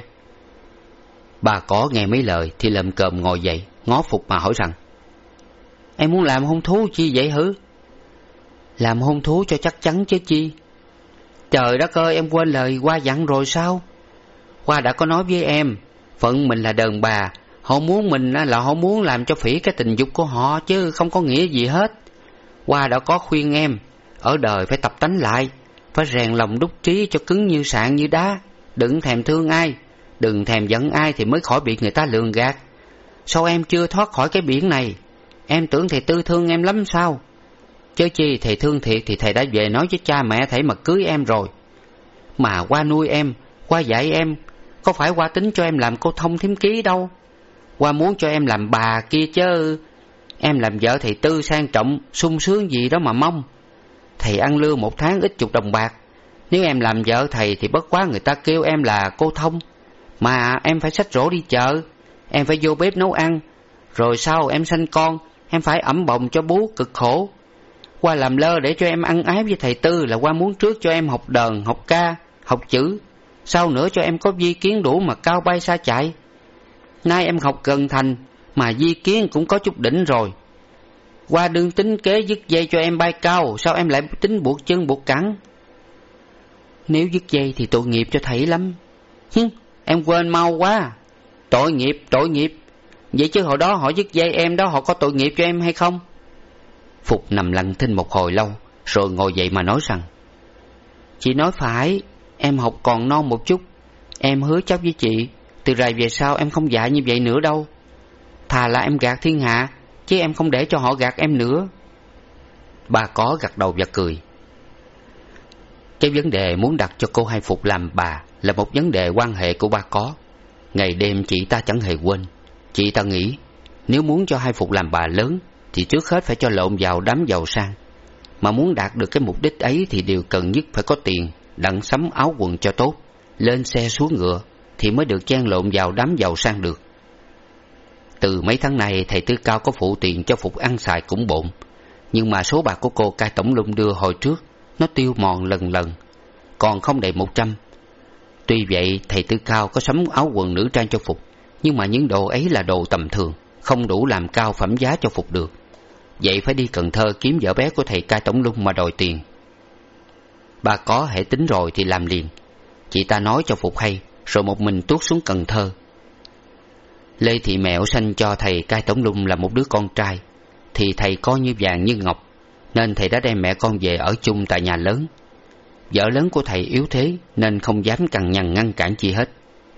Speaker 1: Bà có nghe mấy lời thì lợm cồm ngồi dậy, ngó Phục mà hỏi rằng: Em muốn làm hôn thú chi vậy hử? Làm hôn thú cho chắc chắn chứ chi. Trời đất ơi, em quên lời Hoa dặn rồi sao? Hoa đã có nói với em, phận mình là đàn bà, họ muốn mình là họ muốn làm cho phỉ cái tình dục của họ, chứ không có nghĩa gì hết. Hoa đã có khuyên em, ở đời phải tập tánh lại, phải rèn lòng đúc trí cho cứng như sạn như đá, đừng thèm thương ai, đừng thèm giận ai thì mới khỏi bị người ta lường gạt. Sao em chưa thoát khỏi cái biển này? Em tưởng thầy Tư thương em lắm sao? Chớ chi thầy thương thiệt thì thầy đã về nói với cha mẹ thầy mà cưới em rồi. Mà Hoa nuôi em, Hoa dạy em, có phải Hoa tính cho em làm cô thông thím ký đâu. Hoa muốn cho em làm bà kia chứ. Em làm vợ thầy Tư sang trọng, sung sướng gì đó mà mong. Thầy ăn lương 1 tháng ít chục đồng bạc. Nếu em làm vợ thầy thì bất quá người ta kêu em là cô thông. Mà em phải xách rổ đi chợ, em phải vô bếp nấu ăn, rồi sau em sanh con, em phải ẵm bồng cho bú cực khổ. Hoa làm lơ để cho em ăn ái với thầy Tư là Hoa muốn trước cho em học đờn, học ca, học chữ, sau nữa cho em có vi kiến đủ mà cao bay xa chạy. Nay em học gần thành mà vi kiến cũng có chút đỉnh rồi. Hoa đương tính kế dứt dây cho em bay cao, sao em lại tính buộc chân buộc cẳng? Nếu dứt dây thì tội nghiệp cho thầy lắm. Em quên mau quá. Tội nghiệp, tội nghiệp. Vậy chứ hồi đó họ dứt dây em đó, họ có tội nghiệp cho em hay không? Phục nằm lặng thinh một hồi lâu, rồi ngồi dậy mà nói rằng: Chị nói phải, em học còn non một chút. Em hứa chấp với chị, từ rày về sau em không dạy như vậy nữa đâu. Thà là em gạt thiên hạ, chứ em không để cho họ gạt em nữa. Bà có gật đầu và cười. Cái vấn đề muốn đặt cho cô Hai Phục làm bà là một vấn đề quan hệ của ba có. Ngày đêm chị ta chẳng hề quên. Chị ta nghĩ nếu muốn cho Hai Phục làm bà lớn thì trước hết phải cho lộn vào đám giàu sang. Mà muốn đạt được cái mục đích ấy thì điều cần nhất phải có tiền, đặng sắm áo quần cho tốt, lên xe xuống ngựa thì mới được chen lộn vào đám giàu sang được. Từ mấy tháng nay thầy Tư Cao có phụ tiền cho Phục ăn xài cũng bộn, nhưng mà số bạc của cô Cai Tổng Lung đưa hồi trước nó tiêu mòn lần lần, còn không đầy 100. Tuy vậy thầy Tư Cao có sắm áo quần nữ trang cho Phục, nhưng mà những đồ ấy là đồ tầm thường, không đủ làm cao phẩm giá cho Phục được. Vậy phải đi Cần Thơ kiếm vợ bé của thầy Cai Tổng Lung mà đòi tiền. Bà có hệ tính rồi thì làm liền. Chị ta nói cho Phục hay, rồi một mình tuốt xuống Cần Thơ. Lê Thị Mẹo sanh cho thầy Cai Tổng Lung là một đứa con trai, thì thầy coi như vàng như ngọc, nên thầy đã đem mẹ con về ở chung tại nhà lớn. Vợ lớn của thầy yếu thế nên không dám cằn nhằn ngăn cản chi hết.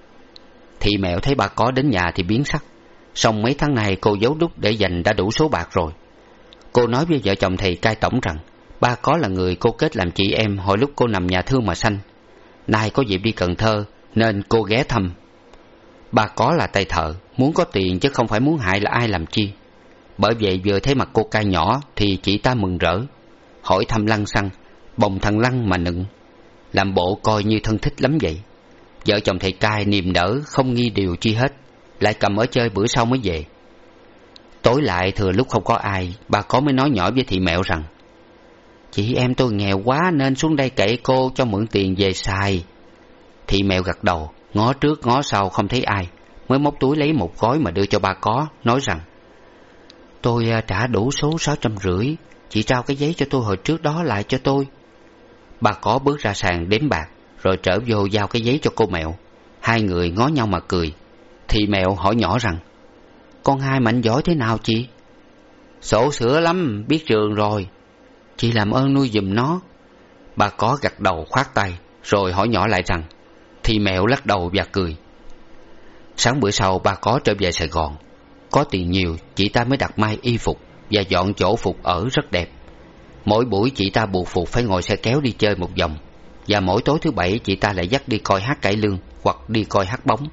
Speaker 1: Thị Mẹo thấy bà có đến nhà thì biến sắc. Song mấy tháng nay cô giấu đúc để dành đã đủ số bạc rồi. Cô nói với vợ chồng thầy Cai Tổng rằng ba có là người cô kết làm chị em hồi lúc cô nằm nhà thương mà sanh. Nay có dịp đi Cần Thơ nên cô ghé thăm. Ba có là tay thợ, muốn có tiền chứ không phải muốn hại là ai làm chi. Bởi vậy vừa thấy mặt cô Cai nhỏ thì chị ta mừng rỡ, hỏi thăm lăng xăng, bồng thằng Lăng mà nựng, làm bộ coi như thân thích lắm vậy. Vợ chồng thầy Cai niềm nở không nghi điều chi hết, lại cầm ở chơi bữa sau mới về. Tối lại thừa lúc không có ai, bà có mới nói nhỏ với thị Mẹo rằng: Chị em tôi nghèo quá nên xuống đây cậy cô cho mượn tiền về xài. Thị Mẹo gật đầu, ngó trước ngó sau không thấy ai, mới móc túi lấy một gói mà đưa cho bà có, nói rằng: Tôi trả đủ số 650, chị trao cái giấy cho tôi hồi trước đó lại cho tôi. Bà có bước ra sàn đếm bạc, rồi trở vô giao cái giấy cho cô Mẹo. Hai người ngó nhau mà cười. Thị Mẹo hỏi nhỏ rằng: Con hai mạnh giỏi thế nào chị? Sổ sửa lắm, biết trường rồi. Chị làm ơn nuôi giùm nó. Bà có gật đầu khoát tay, rồi hỏi nhỏ lại rằng: Thị Mẹo lắc đầu và cười. Sáng bữa sau bà có trở về Sài Gòn. Có tiền nhiều, chị ta mới đặt may y phục và dọn chỗ Phục ở rất đẹp. Mỗi buổi chị ta buộc Phục phải ngồi xe kéo đi chơi một vòng, và mỗi tối thứ Bảy chị ta lại dắt đi coi hát cải lương hoặc đi coi hát bóng.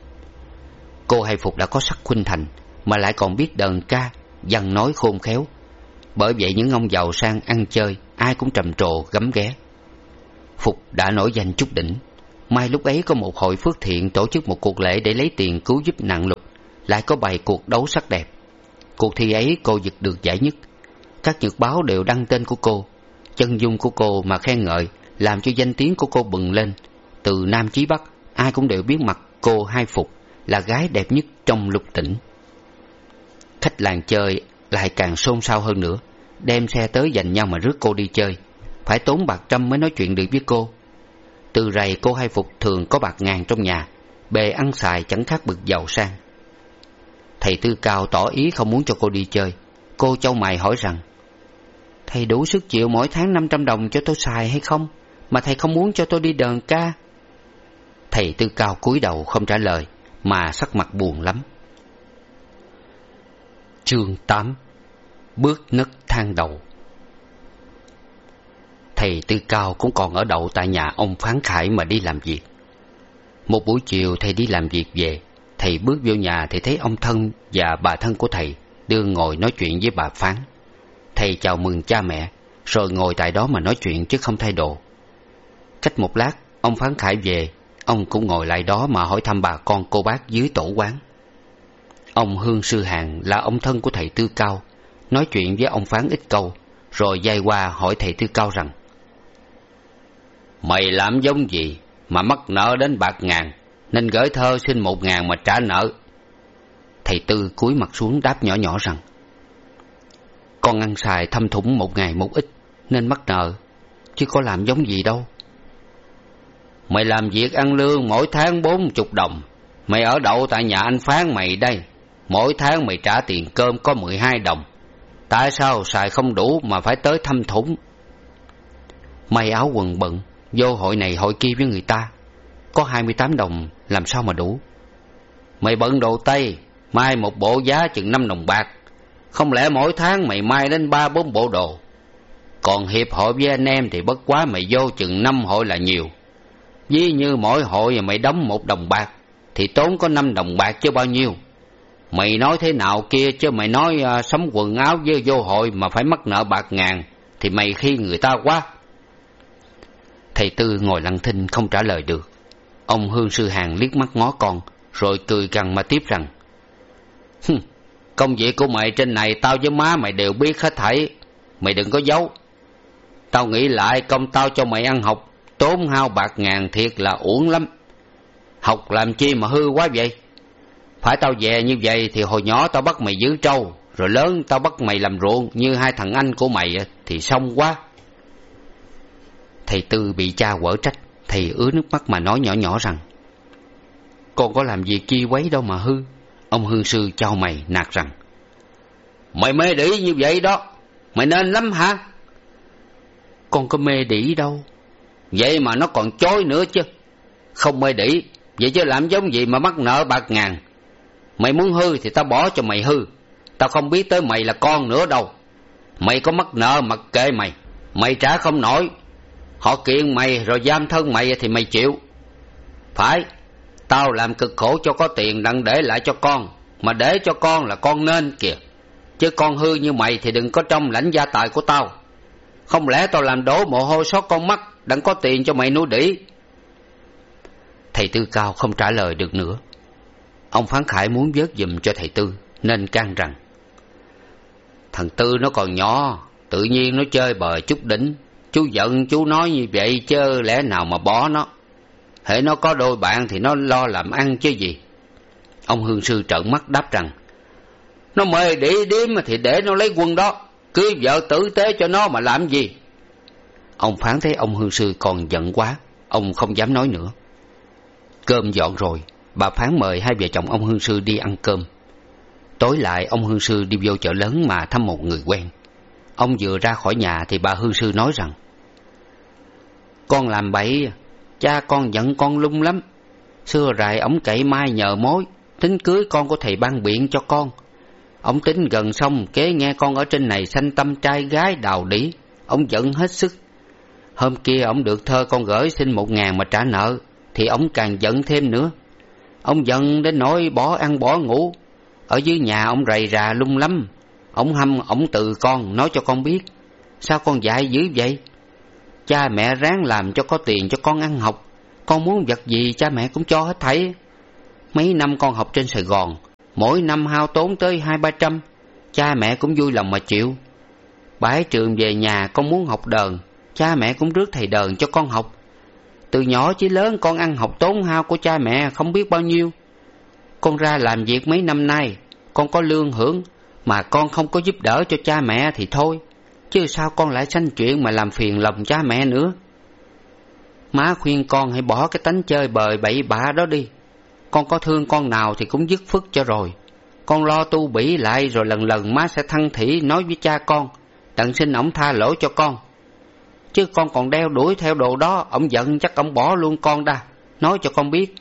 Speaker 1: Cô Hai Phục đã có sắc khuynh thành, mà lại còn biết đờn ca, văn nói khôn khéo. Bởi vậy những ông giàu sang ăn chơi ai cũng trầm trồ gấm ghé. Phục đã nổi danh chút đỉnh. Mai lúc ấy có một hội phước thiện tổ chức một cuộc lễ để lấy tiền cứu giúp nạn lụt, lại có bày cuộc đấu sắc đẹp. Cuộc thi ấy cô giật được giải nhất. Các nhật báo đều đăng tên của cô. Chân dung của cô mà khen ngợi, làm cho danh tiếng của cô bừng lên, từ Nam chí Bắc, ai cũng đều biết mặt cô Hai Phục là gái đẹp nhất trong Lục Tỉnh. Khách làng chơi lại càng xôn xao hơn nữa, đem xe tới giành nhau mà rước cô đi chơi, phải tốn bạc trăm mới nói chuyện được với cô. Từ rày cô Hai Phục thường có bạc ngàn trong nhà, bề ăn xài chẳng khác bậc giàu sang. Thầy Tư Cao tỏ ý không muốn cho cô đi chơi. Cô chau mày hỏi rằng: thầy đủ sức chịu mỗi tháng 500 đồng cho tôi xài hay không, mà thầy không muốn cho tôi đi đờn ca? Thầy Tư Cao cúi đầu không trả lời, mà sắc mặt buồn lắm. Chương 8: Bước nấc thang đầu. Thầy Tư Cao cũng còn ở đậu tại nhà ông Phán Khải mà đi làm việc. Một buổi chiều thầy đi làm việc về, thầy bước vô nhà thì thấy ông thân và bà thân của thầy đương ngồi nói chuyện với bà Phán. Thầy chào mừng cha mẹ, rồi ngồi tại đó mà nói chuyện chứ không thay đồ. Cách một lát, ông Phán Khải về, ông cũng ngồi lại đó mà hỏi thăm bà con cô bác dưới tổ quán. Ông Hương Sư Hàn là ông thân của thầy Tư Cao, nói chuyện với ông Phán ít câu, rồi giai qua hỏi thầy Tư Cao rằng: mày làm giống gì mà mắc nợ đến bạc ngàn, nên gửi thơ xin 1.000 mà trả nợ? Thầy Tư cúi mặt xuống đáp nhỏ nhỏ rằng: con ăn xài thâm thủng một ngày một ít nên mắc nợ, chứ có làm giống gì đâu. Mày làm việc ăn lương mỗi tháng 40 đồng. Mày ở đậu tại nhà anh Phán mày đây, mỗi tháng mày trả tiền cơm có 12 đồng. Tại sao xài không đủ mà phải tới thâm thủng? May áo quần bận, vô hội này hội kia với người ta, có 28 đồng làm sao mà đủ? Mày bận đồ Tây, mai một bộ giá chừng 5 đồng bạc. Không lẽ mỗi tháng mày mai đến 3-4 bộ đồ? Còn hiệp hội với anh em thì bất quá mày vô chừng 5 hội là nhiều. Ví như mỗi hội mày đóng 1 đồng bạc thì tốn có 5 đồng bạc chứ bao nhiêu. Mày nói thế nào kia chứ mày nói sắm quần áo với vô hội mà phải mắc nợ bạc ngàn thì mày khi người ta quá. Thầy Tư ngồi lặng thinh không trả lời được. Ông Hương Sư Hàn liếc mắt ngó con, rồi cười gằn mà tiếp rằng: công việc của mày trên này tao với má mày đều biết hết thảy, mày đừng có giấu. Tao nghĩ lại công tao cho mày ăn học tốn hao bạc ngàn thiệt là uổng lắm. Học làm chi mà hư quá vậy? Phải tao về như vậy thì hồi nhỏ tao bắt mày giữ trâu, rồi lớn tao bắt mày làm ruộng như hai thằng anh của mày thì xong quá. Thầy Tư bị cha quở trách, thầy ứa nước mắt mà nói nhỏ nhỏ rằng: con có làm việc chi quấy đâu mà hư. Ông Hương Sư chau mày nạt rằng: mày mê đĩ như vậy đó, mày nên lắm hả? Con có mê đĩ đâu. Vậy mà nó còn chối nữa chứ. Không mê đĩ, vậy chứ làm giống gì mà mắc nợ bạc ngàn? Mày muốn hư thì tao bỏ cho mày hư, tao không biết tới mày là con nữa đâu. Mày có mắc nợ mặc kệ mày, mày trả không nổi, họ kiện mày rồi giam thân mày thì mày chịu. Phải, tao làm cực khổ cho có tiền đặng để lại cho con, mà để cho con là con nên kìa. Chứ con hư như mày thì đừng có trong lãnh gia tài của tao. Không lẽ tao làm đổ mồ hôi xót con mắt đặng có tiền cho mày nuôi đĩ? Thầy Tư Cao không trả lời được nữa. Ông Phán Khải muốn vớt giùm cho thầy Tư, nên can rằng: thằng Tư nó còn nhỏ, tự nhiên nó chơi bời chút đỉnh. Chú giận chú nói như vậy chứ lẽ nào mà bỏ nó. Hễ nó có đôi bạn thì nó lo làm ăn chứ gì. Ông Hương Sư trợn mắt đáp rằng: nó mê đĩ điếm thì để nó lấy quân đó, cưới vợ tử tế cho nó mà làm gì. Ông Phán thấy ông Hương Sư còn giận quá, ông không dám nói nữa. Cơm dọn rồi, bà Phán mời hai vợ chồng ông Hương Sư đi ăn cơm. Tối lại ông Hương Sư đi vô chợ lớn mà thăm một người quen. Ông vừa ra khỏi nhà thì bà Hương Sư nói rằng: con làm bậy, cha con giận con lung lắm. Xưa rày ổng cậy mai nhờ mối, tính cưới con của thầy Ban Biện cho con. Ổng tính gần xong kế nghe con ở trên này sanh tâm trai gái đào đĩ, ổng giận hết sức. Hôm kia ổng được thơ con gửi xin 1.000 mà trả nợ thì ổng càng giận thêm nữa. Ổng giận đến nỗi bỏ ăn bỏ ngủ. Ở dưới nhà ổng rầy rà lung lắm. Ổng hăm ổng từ con, nói cho con biết: sao con dại dữ vậy? Cha mẹ ráng làm cho có tiền cho con ăn học, con muốn vật gì cha mẹ cũng cho hết thảy. Mấy năm con học trên Sài Gòn, mỗi năm hao tốn tới 200-300, cha mẹ cũng vui lòng mà chịu. Bãi trường về nhà con muốn học đờn, cha mẹ cũng rước thầy đờn cho con học. Từ nhỏ chí lớn con ăn học tốn hao của cha mẹ không biết bao nhiêu. Con ra làm việc mấy năm nay, con có lương hưởng, mà con không có giúp đỡ cho cha mẹ thì thôi, chứ sao con lại sanh chuyện mà làm phiền lòng cha mẹ nữa. Má khuyên con hãy bỏ cái tánh chơi bời bậy bạ đó đi. Con có thương con nào thì cũng dứt phức cho rồi. Con lo tu bỉ lại, rồi lần lần má sẽ thăng thỉ nói với cha con, đặng xin ổng tha lỗi cho con. Chứ con còn đeo đuổi theo đồ đó, ổng giận chắc ổng bỏ luôn con đa, nói cho con biết.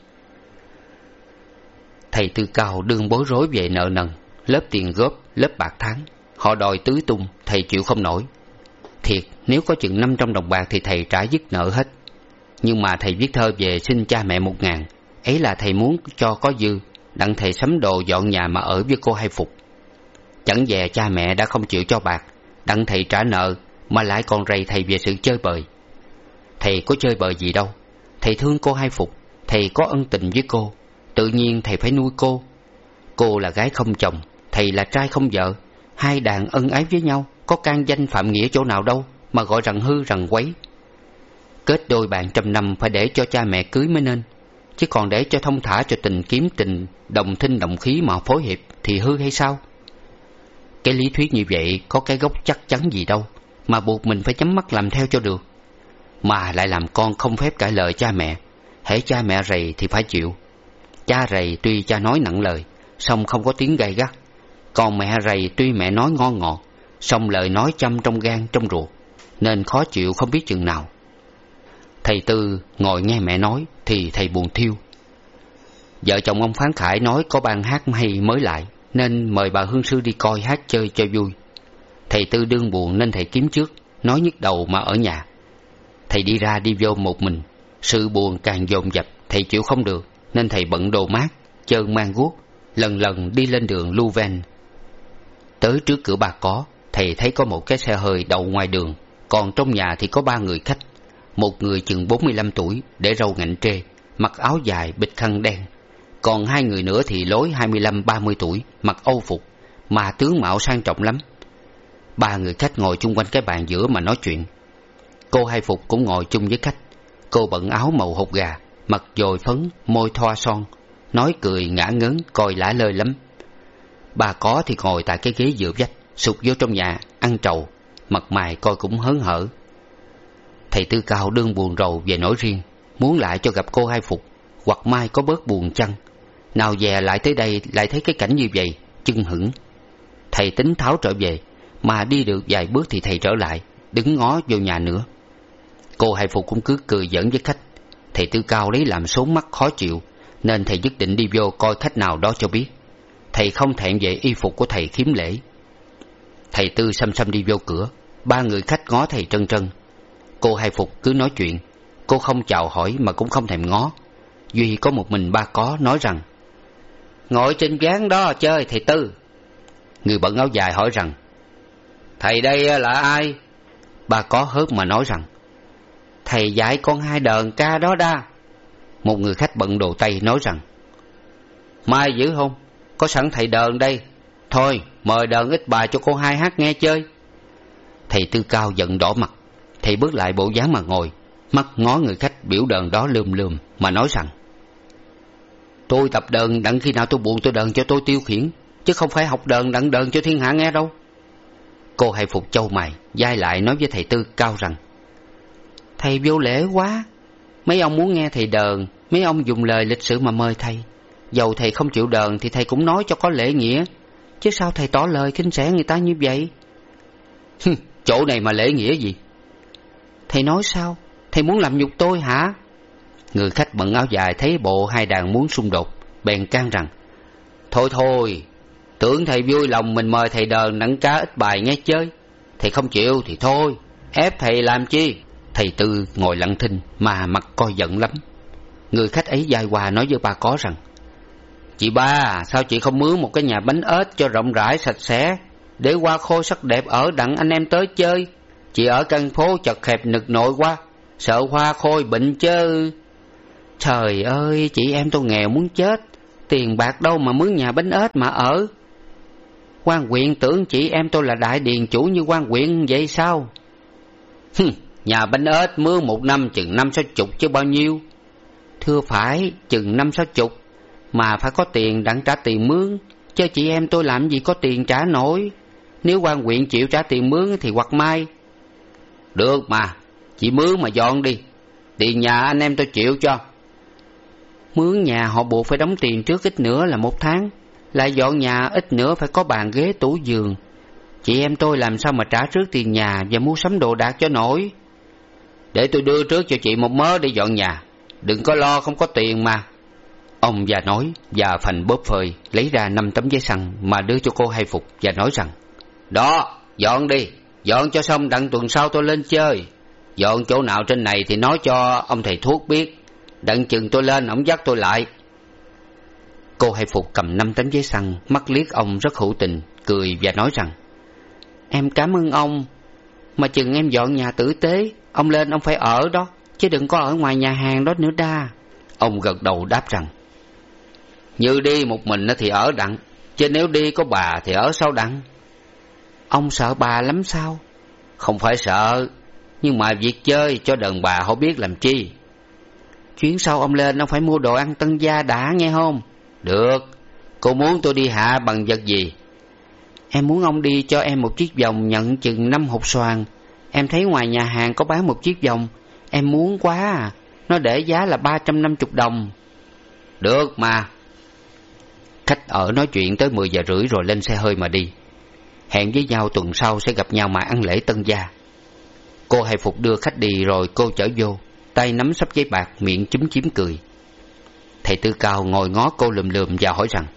Speaker 1: Thầy Tư Cao đương bối rối về nợ nần, lớp tiền góp, lớp bạc tháng. Họ đòi tứ tung, thầy chịu không nổi. Thiệt, nếu có chừng 500 đồng bạc thì thầy trả dứt nợ hết. Nhưng mà thầy viết thơ về xin cha mẹ 1.000, ấy là thầy muốn cho có dư, đặng thầy sắm đồ dọn nhà mà ở với cô Hai Phục. Chẳng dè cha mẹ đã không chịu cho bạc, đặng thầy trả nợ, mà lại còn rầy thầy về sự chơi bời. Thầy có chơi bời gì đâu. Thầy thương cô Hai Phục, thầy có ân tình với cô, tự nhiên thầy phải nuôi cô. Cô là gái không chồng, thầy là trai không vợ. Hai đàn ân ái với nhau, có can danh phạm nghĩa chỗ nào đâu mà gọi rằng hư rằng quấy. Kết đôi bạn trăm năm phải để cho cha mẹ cưới mới nên, chứ còn để cho thông thả cho tình kiếm tình đồng thinh đồng khí mà phối hiệp thì hư hay sao? Cái lý thuyết như vậy có cái gốc chắc chắn gì đâu mà buộc mình phải nhắm mắt làm theo cho được. Mà lại làm con không phép cãi lời cha mẹ. Hễ cha mẹ rầy thì phải chịu. Cha rầy tuy cha nói nặng lời, song không có tiếng gay gắt. Còn mẹ rầy tuy mẹ nói ngon ngọt, song lời nói châm trong gan trong ruột, nên khó chịu không biết chừng nào. Thầy Tư ngồi nghe mẹ nói thì thầy buồn thiêu. Vợ chồng ông Phán Khải nói có ban hát hay mới lại, nên mời bà hương sư đi coi hát chơi cho vui. Thầy Tư đương buồn nên thầy kiếm trước, nói nhức đầu mà ở nhà. Thầy đi ra đi vô một mình, sự buồn càng dồn dập, thầy chịu không được, nên thầy bận đồ mát, chơn mang guốc, lần lần đi lên đường Lưu Ven. Tới trước cửa Bà Có, thầy thấy có một cái xe hơi đậu ngoài đường, còn trong nhà thì có 3 người khách. Một người chừng 45 tuổi, để râu ngạnh trê, mặc áo dài bịch khăn đen. Còn 2 người nữa thì lối 25-30 tuổi, mặc âu phục, mà tướng mạo sang trọng lắm. 3 người khách ngồi chung quanh cái bàn giữa mà nói chuyện. Cô Hai Phục cũng ngồi chung với khách. Cô bận áo màu hột gà, mặt dồi phấn, môi thoa son, nói cười ngả ngớn, coi lả lơi lắm. Bà Có thì ngồi tại cái ghế giữa vách, sụt vô trong nhà, ăn trầu, mặt mày coi cũng hớn hở. Thầy Tư Cao đương buồn rầu về nỗi riêng, muốn lại cho gặp cô Hai Phục, hoặc mai có bớt buồn chăng. Nào dè lại tới đây lại thấy cái cảnh như vậy, chưng hửng. Thầy tính tháo trở về, mà đi được vài bước thì thầy trở lại, đứng ngó vô nhà nữa. Cô Hai Phục cũng cứ cười giỡn với khách. Thầy Tư Cao lấy làm số mắt khó chịu, nên thầy quyết định đi vô coi khách nào đó cho biết. Thầy không thẹn về y phục của thầy khiếm lễ. Thầy Tư xăm xăm đi vô cửa, 3 người khách ngó thầy trân trân. Cô Hai Phục cứ nói chuyện, cô không chào hỏi mà cũng không thèm ngó. Duy có một mình Ba Có nói rằng: "Ngồi trên ván đó chơi thầy Tư." Người bận áo dài hỏi rằng: "Thầy đây là ai?" Ba Có hớt mà nói rằng: "Thầy dạy con 2 đờn ca đó đa." Một người khách bận đồ tây nói rằng: "Mai dữ không? Có sẵn thầy đờn đây. Thôi mời đờn ít bài cho cô Hai hát nghe chơi." Thầy Tư Cao giận đỏ mặt. Thầy bước lại bộ dáng mà ngồi, mắt ngó người khách biểu đờn đó lườm lườm mà nói rằng: "Tôi tập đờn đặng khi nào tôi buồn tôi đờn cho tôi tiêu khiển, chứ không phải học đờn đặng đờn cho thiên hạ nghe đâu." Cô Hai Phục chau mày dai lại nói với thầy Tư Cao rằng: "Thầy vô lễ quá. Mấy ông muốn nghe thầy đờn, mấy ông dùng lời lịch sự mà mời thầy. Dầu thầy không chịu đờn thì thầy cũng nói cho có lễ nghĩa, chứ sao thầy tỏ lời khinh rẻ người ta như vậy?" "Chỗ này mà lễ nghĩa gì?" "Thầy nói sao? Thầy muốn làm nhục tôi hả?" Người khách bận áo dài thấy bộ 2 đàn muốn xung đột, bèn can rằng: Thôi thôi, tưởng thầy vui lòng mình mời thầy đờn đặng cá ít bài nghe chơi. Thầy không chịu thì thôi, ép thầy làm chi?" Thầy Tư ngồi lặng thinh mà mặt coi giận lắm. Người khách ấy dai qua nói với Ba Có rằng: "Chị Ba, sao chị không mướn một cái nhà bánh ếch cho rộng rãi sạch sẽ, để hoa khôi sắc đẹp ở đặng anh em tới chơi? Chị ở căn phố chật hẹp nực nội quá, sợ hoa khôi bệnh chứ." "Trời ơi, chị em tôi nghèo muốn chết, tiền bạc đâu mà mướn nhà bánh ếch mà ở. Quan huyện tưởng chị em tôi là đại điền chủ như quan huyện vậy sao?" Nhà bánh ếch mướn một năm chừng 50-60 chứ bao nhiêu.
Speaker 2: Thưa phải, chừng 50-60, mà phải có tiền đặng trả tiền mướn, chứ chị em tôi làm gì có tiền trả nổi. Nếu quan huyện chịu trả tiền mướn thì hoặc mai.
Speaker 1: Được mà, chị mướn mà dọn đi, tiền nhà anh em tôi chịu cho.
Speaker 2: Mướn nhà họ buộc phải đóng tiền trước ít nữa là 1 tháng, lại dọn nhà ít nữa phải có bàn ghế tủ giường. Chị em tôi làm sao mà trả trước tiền nhà và mua sắm đồ đạc cho nổi.
Speaker 1: Để tôi đưa trước cho chị một mớ để dọn nhà, đừng có lo không có tiền mà.
Speaker 2: Ông già nói, và phành bóp phơi lấy ra 5 tấm giấy xăng mà đưa cho cô Hai Phục và nói rằng:
Speaker 1: Đó, dọn đi, dọn cho xong đặng tuần sau tôi lên chơi. Dọn chỗ nào trên này thì nói cho ông thầy thuốc biết, đặng chừng tôi lên ổng dắt tôi lại.
Speaker 2: Cô Hai Phục cầm 5 tấm giấy xăng, mắt liếc ông rất hữu tình, cười và nói rằng: Em cảm ơn ông, mà chừng em dọn nhà tử tế, ông lên ông phải ở đó, chứ đừng có ở ngoài nhà hàng đó nữa đa.
Speaker 1: Ông gật đầu đáp rằng: Như đi một mình thì ở đặng, chứ nếu đi có bà thì ở sao đặng.
Speaker 2: Ông sợ bà lắm sao?
Speaker 1: Không phải sợ, nhưng mà việc chơi cho đàn bà họ biết làm chi.
Speaker 2: Chuyến sau ông lên ông phải mua đồ ăn tân gia đã nghe không?
Speaker 1: Được, cô muốn tôi đi hạ bằng vật gì?
Speaker 2: Em muốn ông đi cho em một chiếc vòng nhận chừng 5 hột xoàn. Em thấy ngoài nhà hàng có bán một chiếc vòng, em muốn quá à. Nó để giá là 350 đồng.
Speaker 1: Được mà.
Speaker 2: Khách ở nói chuyện tới 10 giờ rưỡi rồi lên xe hơi mà đi. Hẹn với nhau tuần sau sẽ gặp nhau mà ăn lễ tân gia. Cô Hai Phục đưa khách đi rồi cô chở vô, tay nắm sắp giấy bạc, miệng chúm chím cười. Thầy Tư Cao ngồi ngó cô lườm lườm và hỏi rằng: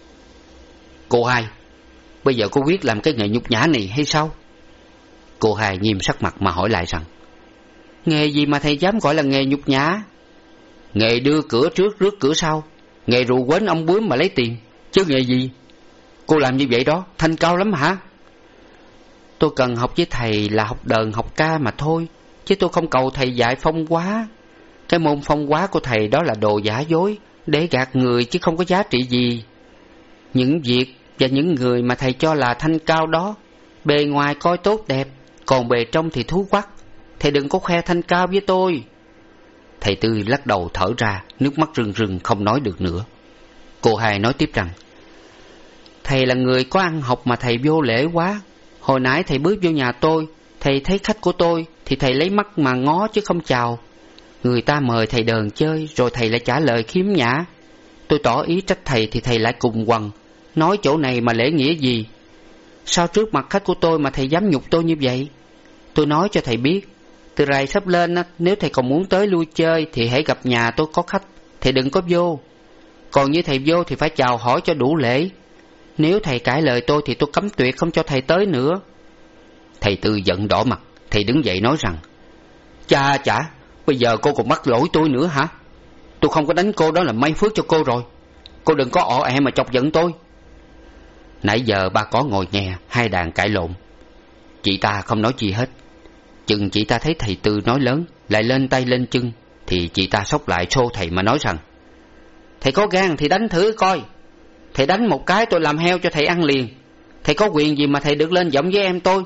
Speaker 2: Cô Hai, bây giờ cô biết làm cái nghề nhục nhã này hay sao? Cô Hai nghiêm sắc mặt mà hỏi lại rằng: Nghề gì mà thầy dám gọi là nghề nhục nhã?
Speaker 1: Nghề đưa cửa trước rước cửa sau, nghề rượu quến ông bướm mà lấy tiền, chứ nghề gì?
Speaker 2: Cô làm như vậy đó, thanh cao lắm hả? Tôi cần học với thầy là học đờn học ca mà thôi, chứ tôi không cầu thầy dạy phong hóa. Cái môn phong hóa của thầy đó là đồ giả dối, để gạt người chứ không có giá trị gì. Những việc và những người mà thầy cho là thanh cao đó, bề ngoài coi tốt đẹp, còn bề trong thì thú quắc. Thầy đừng có khoe thanh cao với tôi. Thầy Tư lắc đầu thở ra, nước mắt rưng rưng không nói được nữa. Cô Hai nói tiếp rằng: Thầy là người có ăn học mà thầy vô lễ quá. Hồi nãy thầy bước vô nhà tôi, thầy thấy khách của tôi thì thầy lấy mắt mà ngó chứ không chào. Người ta mời thầy đờn chơi rồi thầy lại trả lời khiếm nhã. Tôi tỏ ý trách thầy thì thầy lại cùng quần, nói chỗ này mà lễ nghĩa gì? Sao trước mặt khách của tôi mà thầy dám nhục tôi như vậy? Tôi nói cho thầy biết, từ rày sắp lên nếu thầy còn muốn tới lui chơi thì hãy gặp nhà tôi có khách, thầy đừng có vô. Còn như thầy vô thì phải chào hỏi cho đủ lễ. Nếu thầy cãi lời tôi thì tôi cấm tuyệt không cho thầy tới nữa. Thầy Tư giận đỏ mặt. Thầy đứng dậy nói rằng: Chà, bây giờ cô còn mắc lỗi tôi nữa hả? Tôi không có đánh cô, đó là may phước cho cô rồi. Cô đừng có ọ ẹ mà chọc giận tôi. Nãy giờ ba có ngồi nghe hai đàn cãi lộn. Chị ta không nói chi hết. Chừng chị ta thấy thầy Tư nói lớn, lại lên tay lên chân, thì chị ta xốc lại xô thầy mà nói rằng: Thầy có gan thì đánh thử coi. Thầy đánh một cái tôi làm heo cho thầy ăn liền. Thầy có quyền gì mà thầy được lên giọng với em tôi?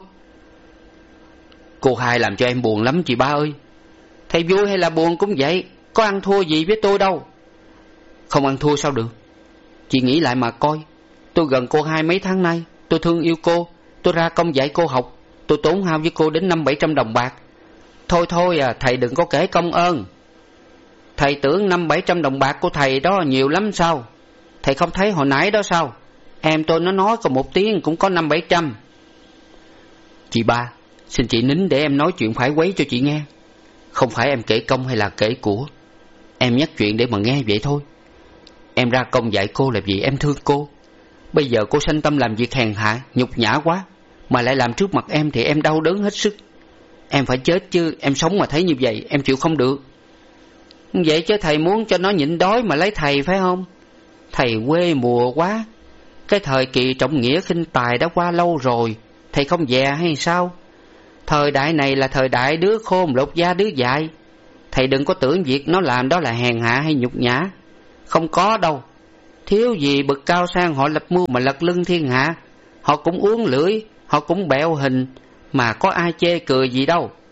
Speaker 2: Cô Hai làm cho em buồn lắm chị ba ơi. Thầy vui hay là buồn cũng vậy, có ăn thua gì với tôi đâu. Không ăn thua sao được? Chị nghĩ lại mà coi. Tôi gần cô Hai mấy tháng nay, tôi thương yêu cô, tôi ra công dạy cô học, tôi tốn hao với cô đến 500-700 đồng bạc. Thôi à, thầy đừng có kể công ơn. Thầy tưởng 500-700 đồng bạc của thầy đó nhiều lắm sao? Thầy không thấy hồi nãy đó sao? Em tôi nó nói còn một tiếng cũng có 500-700. Chị ba, xin chị nín để em nói chuyện phải quấy cho chị nghe. Không phải em kể công hay là kể của, em nhắc chuyện để mà nghe vậy thôi. Em ra công dạy cô là vì em thương cô. Bây giờ cô sanh tâm làm việc hèn hạ, nhục nhã quá, mà lại làm trước mặt em thì em đau đớn hết sức. Em phải chết chứ, em sống mà thấy như vậy em chịu không được. Vậy chứ thầy muốn cho nó nhịn đói mà lấy thầy phải không? Thầy quê mùa quá. Cái thời kỳ trọng nghĩa khinh tài đã qua lâu rồi, thầy không dè hay sao? Thời đại này là thời đại đứa khôn lột da đứa dại. Thầy đừng có tưởng việc nó làm đó là hèn hạ hay nhục nhã. Không có đâu. Thiếu gì bậc cao sang họ lập mưu mà lật lưng thiên hạ. Họ cũng uốn lưỡi, họ cũng bẹo hình, mà có ai chê cười gì đâu.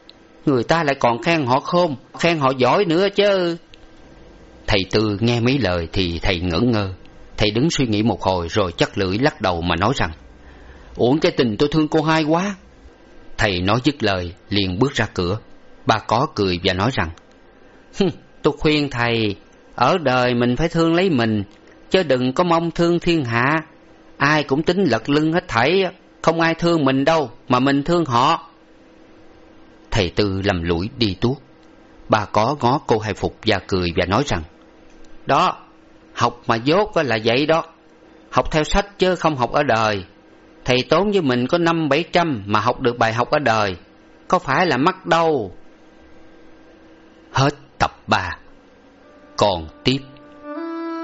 Speaker 2: người ta lại còn khen họ khôn, khen họ giỏi nữa chứ.
Speaker 1: Thầy Tư nghe mấy lời thì thầy ngẩn ngơ. Thầy đứng suy nghĩ một hồi rồi chắt lưỡi lắc đầu mà nói rằng:
Speaker 2: Uổng cái tình tôi thương cô hai quá.
Speaker 1: Thầy nói dứt lời liền bước ra cửa. Ba Có cười và nói rằng:
Speaker 2: Tôi khuyên thầy, ở đời mình phải thương lấy mình, chứ đừng có mong thương thiên hạ. Ai cũng tính lật lưng hết thảy, không ai thương mình đâu mà mình thương họ.
Speaker 1: Thầy Tư lầm lũi đi tuốt. Ba Có ngó cô Hai Phục và cười và nói rằng:
Speaker 2: Đó, học mà dốt là vậy đó. Học theo sách chứ không học ở đời. Thầy tốn với mình có 500-700 mà học được bài học ở đời, có phải là mắc đâu.
Speaker 1: Hết tập 3. Còn tiếp.